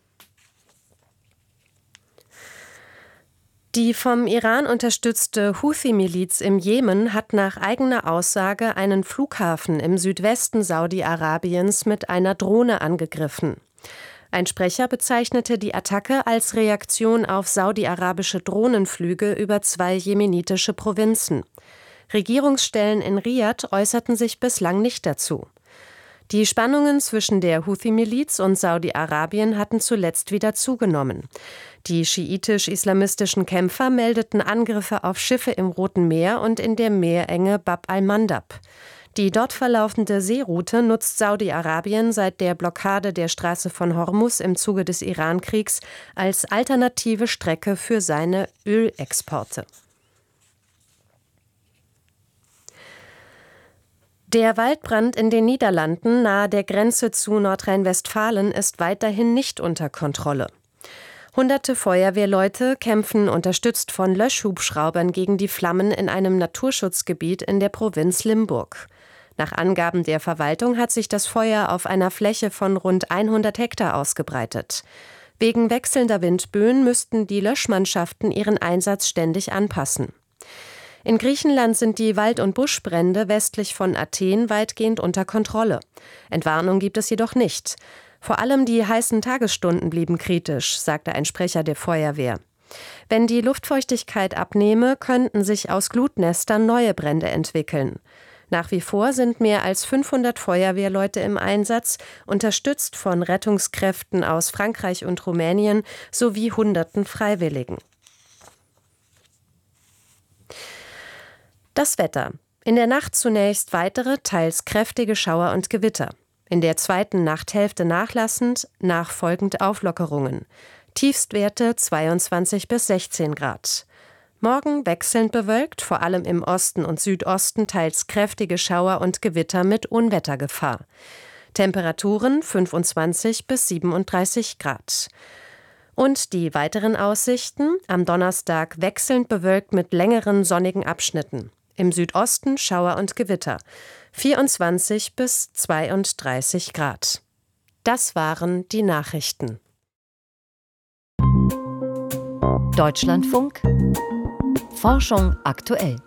Die vom Iran unterstützte Houthi-Miliz im Jemen hat nach eigener Aussage einen Flughafen im Südwesten Saudi-Arabiens mit einer Drohne angegriffen. Ein Sprecher bezeichnete die Attacke als Reaktion auf saudi-arabische Drohnenflüge über zwei jemenitische Provinzen. Regierungsstellen in Riad äußerten sich bislang nicht dazu. Die Spannungen zwischen der Houthi-Miliz und Saudi-Arabien hatten zuletzt wieder zugenommen. Die schiitisch-islamistischen Kämpfer meldeten Angriffe auf Schiffe im Roten Meer und in der Meerenge Bab al-Mandab. Die dort verlaufende Seeroute nutzt Saudi-Arabien seit der Blockade der Straße von Hormuz im Zuge des Iran-Kriegs als alternative Strecke für seine Ölexporte. Der Waldbrand in den Niederlanden nahe der Grenze zu Nordrhein-Westfalen ist weiterhin nicht unter Kontrolle. Hunderte Feuerwehrleute kämpfen unterstützt von Löschhubschraubern gegen die Flammen in einem Naturschutzgebiet in der Provinz Limburg. Nach Angaben der Verwaltung hat sich das Feuer auf einer Fläche von rund hundert Hektar ausgebreitet. Wegen wechselnder Windböen müssten die Löschmannschaften ihren Einsatz ständig anpassen. In Griechenland sind die Wald- und Buschbrände westlich von Athen weitgehend unter Kontrolle. Entwarnung gibt es jedoch nicht. Vor allem die heißen Tagesstunden blieben kritisch, sagte ein Sprecher der Feuerwehr. Wenn die Luftfeuchtigkeit abnehme, könnten sich aus Glutnestern neue Brände entwickeln. Nach wie vor sind mehr als fünfhundert Feuerwehrleute im Einsatz, unterstützt von Rettungskräften aus Frankreich und Rumänien sowie Hunderten Freiwilligen. Das Wetter. In der Nacht zunächst weitere, teils kräftige Schauer und Gewitter. In der zweiten Nachthälfte nachlassend, nachfolgend Auflockerungen. Tiefstwerte zweiundzwanzig bis sechzehn Grad. Morgen wechselnd bewölkt, vor allem im Osten und Südosten teils kräftige Schauer und Gewitter mit Unwettergefahr. Temperaturen fünfundzwanzig bis siebenunddreißig Grad. Und die weiteren Aussichten: am Donnerstag wechselnd bewölkt mit längeren sonnigen Abschnitten. Im Südosten Schauer und Gewitter. vierundzwanzig bis zweiunddreißig Grad. Das waren die Nachrichten. Deutschlandfunk. Forschung aktuell.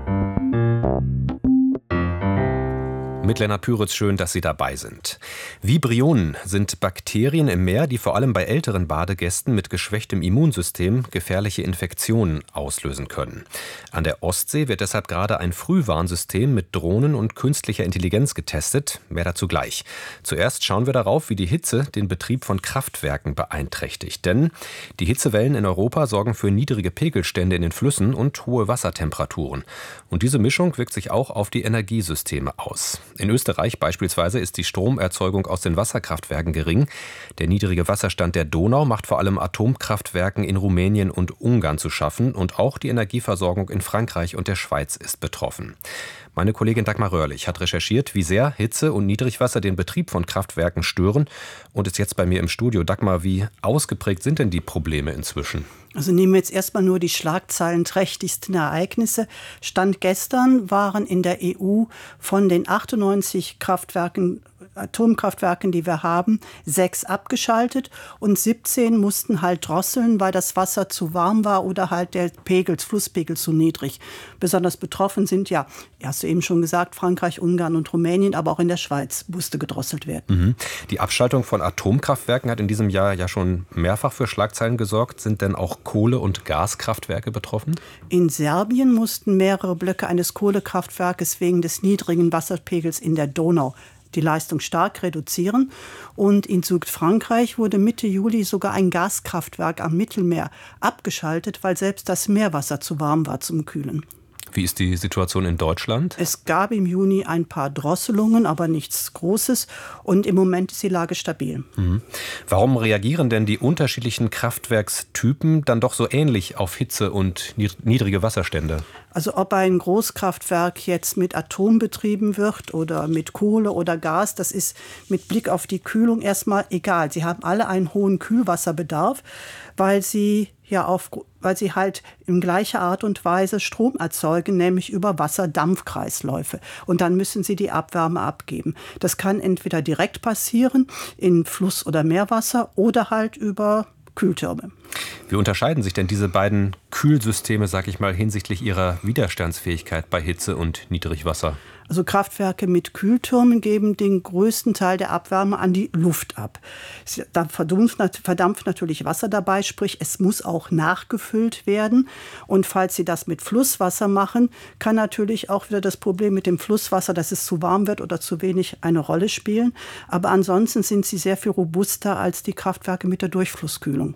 Mit Lennart Püritz, schön, dass Sie dabei sind. Vibrionen sind Bakterien im Meer, die vor allem bei älteren Badegästen mit geschwächtem Immunsystem gefährliche Infektionen auslösen können. An der Ostsee wird deshalb gerade ein Frühwarnsystem mit Drohnen und künstlicher Intelligenz getestet. Mehr dazu gleich. Zuerst schauen wir darauf, wie die Hitze den Betrieb von Kraftwerken beeinträchtigt. Denn die Hitzewellen in Europa sorgen für niedrige Pegelstände in den Flüssen und hohe Wassertemperaturen. Und diese Mischung wirkt sich auch auf die Energiesysteme aus. In Österreich beispielsweise ist die Stromerzeugung aus den Wasserkraftwerken gering. Der niedrige Wasserstand der Donau macht vor allem Atomkraftwerken in Rumänien und Ungarn zu schaffen. Und auch die Energieversorgung in Frankreich und der Schweiz ist betroffen. Meine Kollegin Dagmar Röhrlich hat recherchiert, wie sehr Hitze und Niedrigwasser den Betrieb von Kraftwerken stören und ist jetzt bei mir im Studio. Dagmar, wie ausgeprägt sind denn die Probleme inzwischen? Also nehmen wir jetzt erstmal nur die schlagzeilenträchtigsten Ereignisse. Stand gestern waren in der E U von den achtundneunzig Kraftwerken, Atomkraftwerken, die wir haben, sechs abgeschaltet und siebzehn mussten halt drosseln, weil das Wasser zu warm war oder halt der Pegel, Flusspegel zu niedrig. Besonders betroffen sind, ja, hast du eben schon gesagt, Frankreich, Ungarn und Rumänien, aber auch in der Schweiz musste gedrosselt werden. Mhm. Die Abschaltung von Atomkraftwerken hat in diesem Jahr ja schon mehrfach für Schlagzeilen gesorgt. Sind denn auch Kohle- und Gaskraftwerke betroffen? In Serbien mussten mehrere Blöcke eines Kohlekraftwerkes wegen des niedrigen Wasserpegels in der Donau die Leistung stark reduzieren. Und in Südfrankreich wurde Mitte Juli sogar ein Gaskraftwerk am Mittelmeer abgeschaltet, weil selbst das Meerwasser zu warm war zum Kühlen. Wie ist die Situation in Deutschland? Es gab im Juni ein paar Drosselungen, aber nichts Großes. Und im Moment ist die Lage stabil. Mhm. Warum reagieren denn die unterschiedlichen Kraftwerkstypen dann doch so ähnlich auf Hitze und niedrige Wasserstände? Also ob ein Großkraftwerk jetzt mit Atom betrieben wird oder mit Kohle oder Gas, das ist mit Blick auf die Kühlung erstmal egal. Sie haben alle einen hohen Kühlwasserbedarf, weil sie ja auf, weil sie halt in gleicher Art und Weise Strom erzeugen, nämlich über Wasserdampfkreisläufe. Und dann müssen sie die Abwärme abgeben. Das kann entweder direkt passieren in Fluss- oder Meerwasser oder halt über Kühltürme. Wie unterscheiden sich denn diese beiden Kühlsysteme, sag ich mal, hinsichtlich ihrer Widerstandsfähigkeit bei Hitze und Niedrigwasser? Also Kraftwerke mit Kühltürmen geben den größten Teil der Abwärme an die Luft ab. Da verdampft, verdampft natürlich Wasser dabei, sprich es muss auch nachgefüllt werden. Und falls Sie das mit Flusswasser machen, kann natürlich auch wieder das Problem mit dem Flusswasser, dass es zu warm wird oder zu wenig, eine Rolle spielen. Aber ansonsten sind sie sehr viel robuster als die Kraftwerke mit der Durchflusskühlung.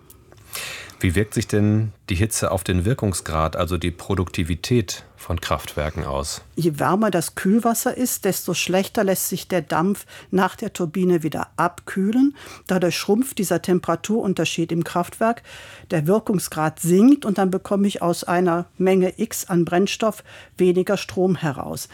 Wie wirkt sich denn die Hitze auf den Wirkungsgrad, also die Produktivität von Kraftwerken aus? Je wärmer das Kühlwasser ist, desto schlechter lässt sich der Dampf nach der Turbine wieder abkühlen. Dadurch schrumpft dieser Temperaturunterschied im Kraftwerk. Der Wirkungsgrad sinkt und dann bekomme ich aus einer Menge X an Brennstoff weniger Strom heraus.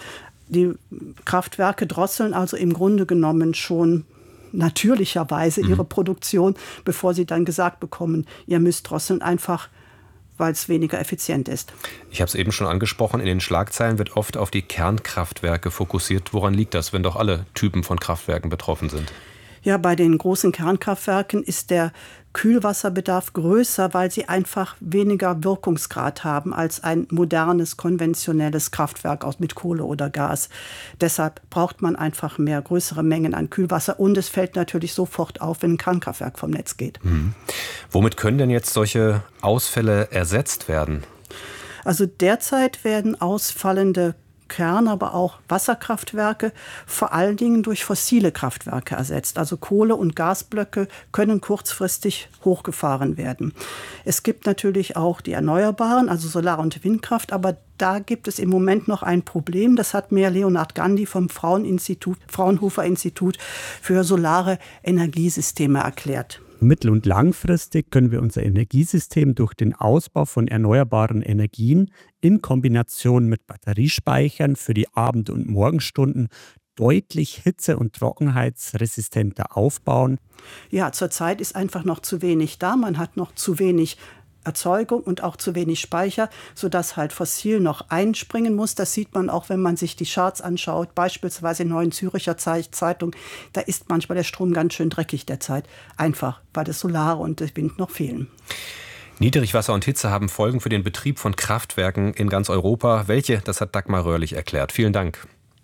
Die Kraftwerke drosseln also im Grunde genommen schon natürlicherweise ihre mhm. Produktion, bevor sie dann gesagt bekommen, ihr müsst drosseln, einfach weil es weniger effizient ist. Ich habe es eben schon angesprochen, in den Schlagzeilen wird oft auf die Kernkraftwerke fokussiert. Woran liegt das, wenn doch alle Typen von Kraftwerken betroffen sind? Ja, bei den großen Kernkraftwerken ist der Kühlwasserbedarf größer, weil sie einfach weniger Wirkungsgrad haben als ein modernes, konventionelles Kraftwerk aus mit Kohle oder Gas. Deshalb braucht man einfach mehr, größere Mengen an Kühlwasser. Und es fällt natürlich sofort auf, wenn ein Kernkraftwerk vom Netz geht. Mhm. Womit können denn jetzt solche Ausfälle ersetzt werden? Also derzeit werden ausfallende Kern, aber auch Wasserkraftwerke vor allen Dingen durch fossile Kraftwerke ersetzt. Also Kohle- und Gasblöcke können kurzfristig hochgefahren werden. Es gibt natürlich auch die Erneuerbaren, also Solar- und Windkraft, aber da gibt es im Moment noch ein Problem. Das hat mir Leonhard Gandhi vom Fraunhofer-Institut, Fraunhofer-Institut für solare Energiesysteme erklärt. Mittel- und langfristig können wir unser Energiesystem durch den Ausbau von erneuerbaren Energien in Kombination mit Batteriespeichern für die Abend- und Morgenstunden deutlich hitze- und trockenheitsresistenter aufbauen. Ja, zurzeit ist einfach noch zu wenig da. Man hat noch zu wenig Erzeugung und auch zu wenig Speicher, sodass halt fossil noch einspringen muss. Das sieht man auch, wenn man sich die Charts anschaut, beispielsweise in Neuen Zürcher Zeitung. Da ist manchmal der Strom ganz schön dreckig derzeit, einfach weil das Solar und der Wind noch fehlen. Niedrigwasser und Hitze haben Folgen für den Betrieb von Kraftwerken in ganz Europa. Welche? Das hat Dagmar Röhrlich erklärt. Vielen Dank.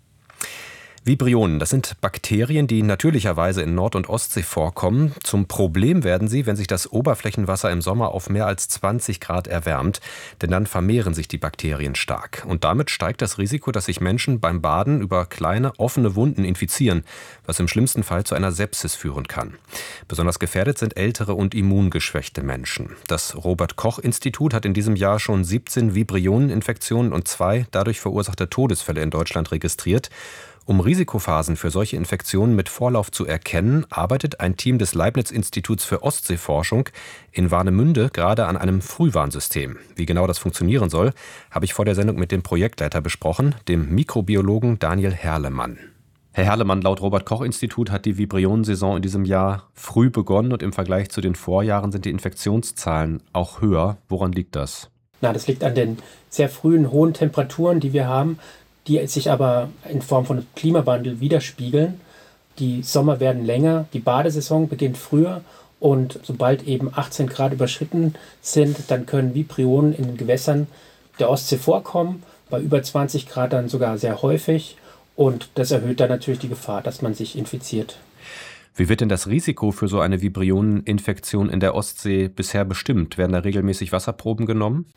Vibrionen, das sind Bakterien, die natürlicherweise in Nord- und Ostsee vorkommen. Zum Problem werden sie, wenn sich das Oberflächenwasser im Sommer auf mehr als zwanzig Grad erwärmt, denn dann vermehren sich die Bakterien stark. Und damit steigt das Risiko, dass sich Menschen beim Baden über kleine, offene Wunden infizieren, was im schlimmsten Fall zu einer Sepsis führen kann. Besonders gefährdet sind ältere und immungeschwächte Menschen. Das Robert-Koch-Institut hat in diesem Jahr schon siebzehn Vibrioneninfektionen und zwei dadurch verursachte Todesfälle in Deutschland registriert. Um Risikophasen für solche Infektionen mit Vorlauf zu erkennen, arbeitet ein Team des Leibniz-Instituts für Ostseeforschung in Warnemünde gerade an einem Frühwarnsystem. Wie genau das funktionieren soll, habe ich vor der Sendung mit dem Projektleiter besprochen, dem Mikrobiologen Daniel Herlemann. Herr Herlemann, laut Robert-Koch-Institut hat die Vibrionensaison in diesem Jahr früh begonnen und im Vergleich zu den Vorjahren sind die Infektionszahlen auch höher. Woran liegt das? Na, das liegt an den sehr frühen hohen Temperaturen, die wir haben, die sich aber in Form von Klimawandel widerspiegeln. Die Sommer werden länger, die Badesaison beginnt früher und sobald eben achtzehn Grad überschritten sind, dann können Vibrionen in den Gewässern der Ostsee vorkommen, bei über zwanzig Grad dann sogar sehr häufig und das erhöht dann natürlich die Gefahr, dass man sich infiziert. Wie wird denn das Risiko für so eine Vibrioneninfektion in der Ostsee bisher bestimmt? Werden da regelmäßig Wasserproben genommen?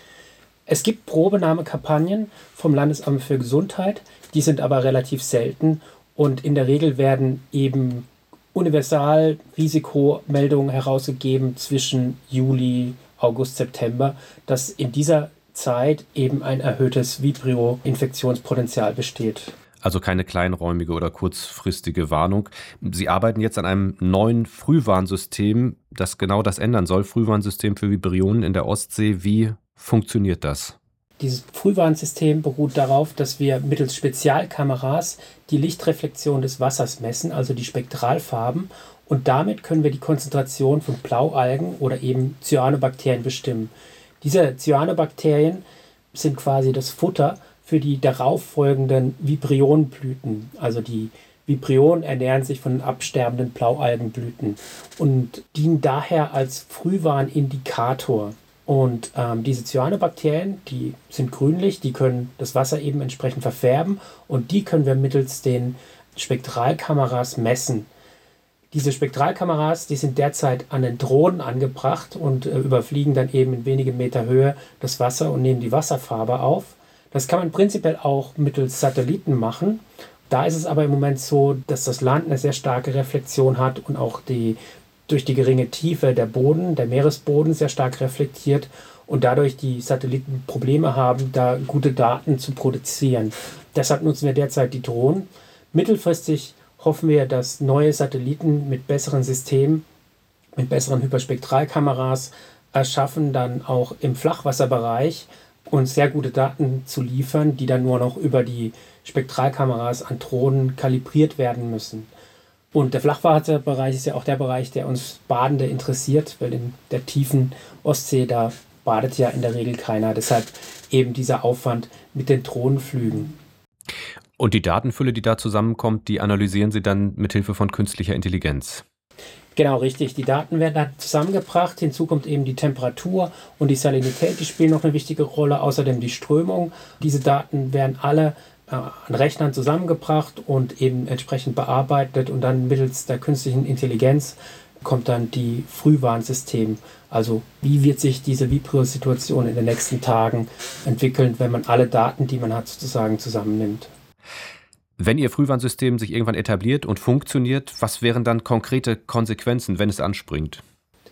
Es gibt Probenahmekampagnen vom Landesamt für Gesundheit, die sind aber relativ selten und in der Regel werden eben universal Risikomeldungen herausgegeben zwischen Juli, August, September, dass in dieser Zeit eben ein erhöhtes Vibrio-Infektionspotenzial besteht. Also keine kleinräumige oder kurzfristige Warnung. Sie arbeiten jetzt an einem neuen Frühwarnsystem, das genau das ändern soll. Frühwarnsystem für Vibrionen in der Ostsee. Wie funktioniert das? Dieses Frühwarnsystem beruht darauf, dass wir mittels Spezialkameras die Lichtreflexion des Wassers messen, also die Spektralfarben. Und damit können wir die Konzentration von Blaualgen oder eben Cyanobakterien bestimmen. Diese Cyanobakterien sind quasi das Futter für die darauffolgenden Vibrionenblüten. Also die Vibrionen ernähren sich von absterbenden Blaualgenblüten und dienen daher als Frühwarnindikator. Und ähm, diese Cyanobakterien, die sind grünlich, die können das Wasser eben entsprechend verfärben und die können wir mittels den Spektralkameras messen. Diese Spektralkameras, die sind derzeit an den Drohnen angebracht und äh, überfliegen dann eben in wenigen Meter Höhe das Wasser und nehmen die Wasserfarbe auf. Das kann man prinzipiell auch mittels Satelliten machen. Da ist es aber im Moment so, dass das Land eine sehr starke Reflexion hat und auch die durch die geringe Tiefe der Boden, der Meeresboden sehr stark reflektiert und dadurch die Satelliten Probleme haben, da gute Daten zu produzieren. Deshalb nutzen wir derzeit die Drohnen. Mittelfristig hoffen wir, dass neue Satelliten mit besseren Systemen, mit besseren Hyperspektralkameras erschaffen, dann auch im Flachwasserbereich uns sehr gute Daten zu liefern, die dann nur noch über die Spektralkameras an Drohnen kalibriert werden müssen. Und der Flachwasserbereich ist ja auch der Bereich, der uns Badende interessiert, weil in der tiefen Ostsee, da badet ja in der Regel keiner. Deshalb eben dieser Aufwand mit den Drohnenflügen. Und die Datenfülle, die da zusammenkommt, die analysieren Sie dann mit Hilfe von künstlicher Intelligenz? Genau, richtig. Die Daten werden dann zusammengebracht. Hinzu kommt eben die Temperatur und die Salinität, die spielen noch eine wichtige Rolle. Außerdem die Strömung. Diese Daten werden alle äh, an Rechnern zusammengebracht und eben entsprechend bearbeitet. Und dann mittels der künstlichen Intelligenz kommt dann die Frühwarnsystem. Also wie wird sich diese Vibrio-Situation in den nächsten Tagen entwickeln, wenn man alle Daten, die man hat, sozusagen zusammennimmt. Wenn Ihr Frühwarnsystem sich irgendwann etabliert und funktioniert, was wären dann konkrete Konsequenzen, wenn es anspringt?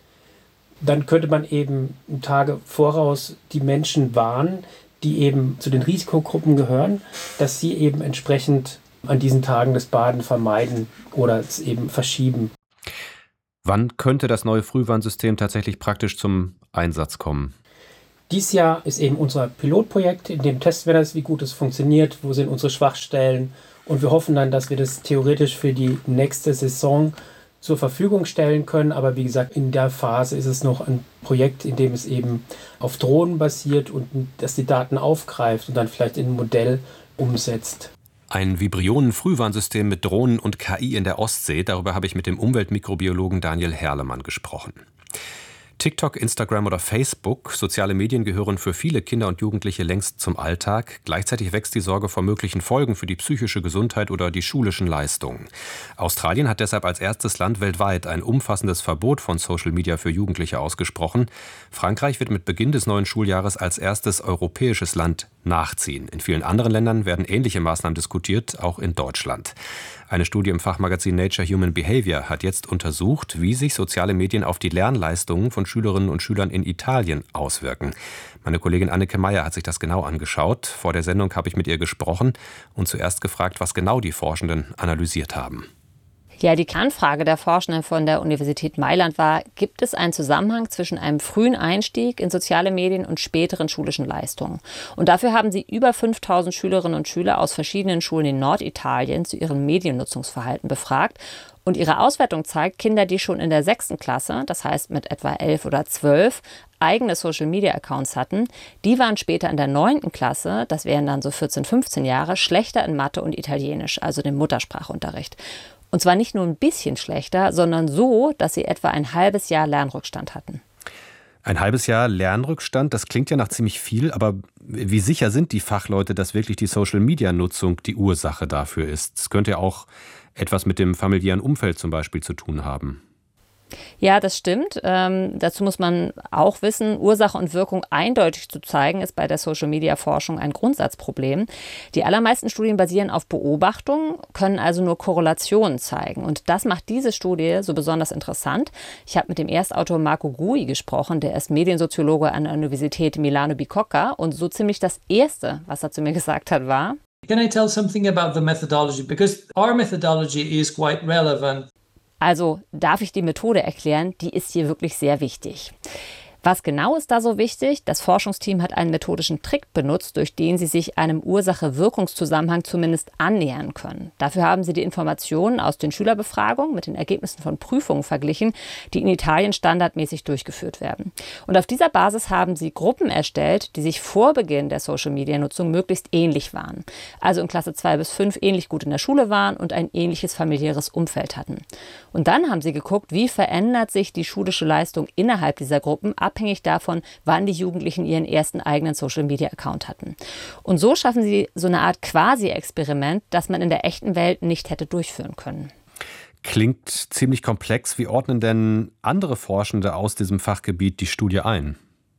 Dann könnte man eben Tage voraus die Menschen warnen, die eben zu den Risikogruppen gehören, dass sie eben entsprechend an diesen Tagen das Baden vermeiden oder es eben verschieben. Wann könnte das neue Frühwarnsystem tatsächlich praktisch zum Einsatz kommen? Dieses Jahr ist eben unser Pilotprojekt, in dem testen wir das, wie gut es funktioniert, wo sind unsere Schwachstellen. Und wir hoffen dann, dass wir das theoretisch für die nächste Saison zur Verfügung stellen können. Aber wie gesagt, in der Phase ist es noch ein Projekt, in dem es eben auf Drohnen basiert und dass die Daten aufgreift und dann vielleicht in ein Modell umsetzt. Ein Vibrionen-Frühwarnsystem mit Drohnen und K I in der Ostsee, darüber habe ich mit dem Umweltmikrobiologen Daniel Herlemann gesprochen. TikTok, Instagram oder Facebook, soziale Medien gehören für viele Kinder und Jugendliche längst zum Alltag. Gleichzeitig wächst die Sorge vor möglichen Folgen für die psychische Gesundheit oder die schulischen Leistungen. Australien hat deshalb als erstes Land weltweit ein umfassendes Verbot von Social Media für Jugendliche ausgesprochen. Frankreich wird mit Beginn des neuen Schuljahres als erstes europäisches Land nachziehen. In vielen anderen Ländern werden ähnliche Maßnahmen diskutiert, auch in Deutschland. Eine Studie im Fachmagazin Nature Human Behavior hat jetzt untersucht, wie sich soziale Medien auf die Lernleistungen von Schülerinnen und Schülern in Italien auswirken. Meine Kollegin Anneke Meyer hat sich das genau angeschaut. Vor der Sendung habe ich mit ihr gesprochen und zuerst gefragt, was genau die Forschenden analysiert haben. Ja, die Kernfrage der Forschenden von der Universität Mailand war, gibt es einen Zusammenhang zwischen einem frühen Einstieg in soziale Medien und späteren schulischen Leistungen? Und dafür haben sie über fünftausend Schülerinnen und Schüler aus verschiedenen Schulen in Norditalien zu ihrem Mediennutzungsverhalten befragt. Und ihre Auswertung zeigt, Kinder, die schon in der sechsten Klasse, das heißt mit etwa elf oder zwölf, eigene Social-Media-Accounts hatten, die waren später in der neunten Klasse, das wären dann so vierzehn, fünfzehn Jahre, schlechter in Mathe und Italienisch, also dem Muttersprachunterricht. Und zwar nicht nur ein bisschen schlechter, sondern so, dass sie etwa ein halbes Jahr Lernrückstand hatten. Ein halbes Jahr Lernrückstand, das klingt ja nach ziemlich viel, aber wie sicher sind die Fachleute, dass wirklich die Social-Media-Nutzung die Ursache dafür ist? Es könnte ja auch etwas mit dem familiären Umfeld zum Beispiel zu tun haben. Ja, das stimmt. Ähm, dazu muss man auch wissen, Ursache und Wirkung eindeutig zu zeigen, ist bei der Social-Media-Forschung ein Grundsatzproblem. Die allermeisten Studien basieren auf Beobachtungen, können also nur Korrelationen zeigen. Und das macht diese Studie so besonders interessant. Ich habe mit dem Erstautor Marco Gui gesprochen, der ist Mediensoziologe an der Universität Milano Bicocca. Und so ziemlich das Erste, was er zu mir gesagt hat, war: Can I tell something about the methodology? Because our methodology is quite relevant. Also darf ich die Methode erklären, die ist hier wirklich sehr wichtig. Was genau ist da so wichtig? Das Forschungsteam hat einen methodischen Trick benutzt, durch den sie sich einem Ursache-Wirkungszusammenhang zumindest annähern können. Dafür haben sie die Informationen aus den Schülerbefragungen mit den Ergebnissen von Prüfungen verglichen, die in Italien standardmäßig durchgeführt werden. Und auf dieser Basis haben sie Gruppen erstellt, die sich vor Beginn der Social-Media-Nutzung möglichst ähnlich waren. Also in Klasse zwei bis fünf ähnlich gut in der Schule waren und ein ähnliches familiäres Umfeld hatten. Und dann haben sie geguckt, wie verändert sich die schulische Leistung innerhalb dieser Gruppen, abhängig davon, wann die Jugendlichen ihren ersten eigenen Social-Media-Account hatten. Und so schaffen sie so eine Art Quasi-Experiment, das man in der echten Welt nicht hätte durchführen können. Klingt ziemlich komplex. Wie ordnen denn andere Forschende aus diesem Fachgebiet die Studie ein?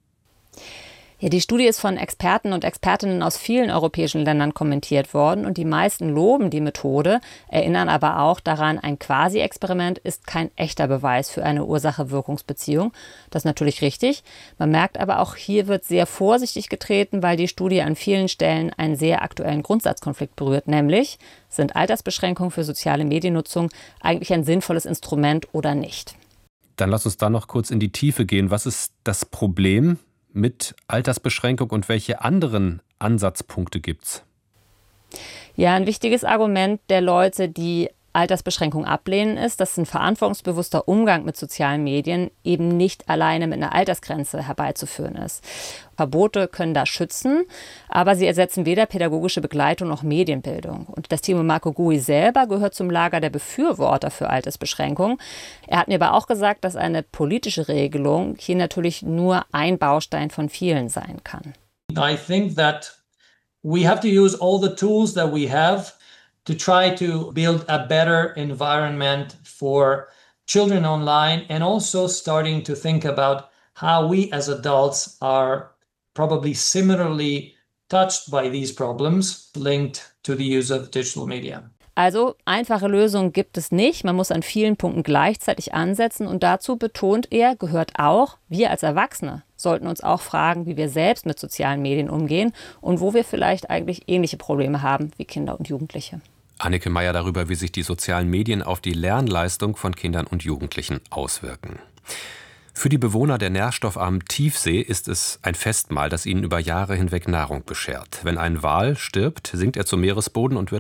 Ja, die Studie ist von Experten und Expertinnen aus vielen europäischen Ländern kommentiert worden und die meisten loben die Methode, erinnern aber auch daran, ein Quasi-Experiment ist kein echter Beweis für eine Ursache-Wirkungsbeziehung. Das ist natürlich richtig. Man merkt aber auch, hier wird sehr vorsichtig getreten, weil die Studie an vielen Stellen einen sehr aktuellen Grundsatzkonflikt berührt, nämlich: Sind Altersbeschränkungen für soziale Mediennutzung eigentlich ein sinnvolles Instrument oder nicht? Dann lass uns da noch kurz in die Tiefe gehen. Was ist das Problem mit Altersbeschränkung und welche anderen Ansatzpunkte gibt's? Ja, ein wichtiges Argument der Leute, die Altersbeschränkung ablehnen, ist, dass ein verantwortungsbewusster Umgang mit sozialen Medien eben nicht alleine mit einer Altersgrenze herbeizuführen ist. Verbote können da schützen, aber sie ersetzen weder pädagogische Begleitung noch Medienbildung. Und das Timo Makogui selber gehört zum Lager der Befürworter für Altersbeschränkung. Er hat mir aber auch gesagt, dass eine politische Regelung hier natürlich nur ein Baustein von vielen sein kann. I think that we have to use all the tools that we have to try to build a better environment for children online, and also starting to think about how we as adults are probably similarly touched by these problems linked to the use of digital media. Also einfache Lösungen gibt es nicht. Man muss an vielen Punkten gleichzeitig ansetzen. Und dazu betont er, gehört auch, wir als Erwachsene sollten uns auch fragen, wie wir selbst mit sozialen Medien umgehen und wo wir vielleicht eigentlich ähnliche Probleme haben wie Kinder und Jugendliche. Anneke Meyer darüber, wie sich die sozialen Medien auf die Lernleistung von Kindern und Jugendlichen auswirken. Für die Bewohner der nährstoffarmen Tiefsee ist es ein Festmahl, das ihnen über Jahre hinweg Nahrung beschert. Wenn ein Wal stirbt, sinkt er zum Meeresboden und wird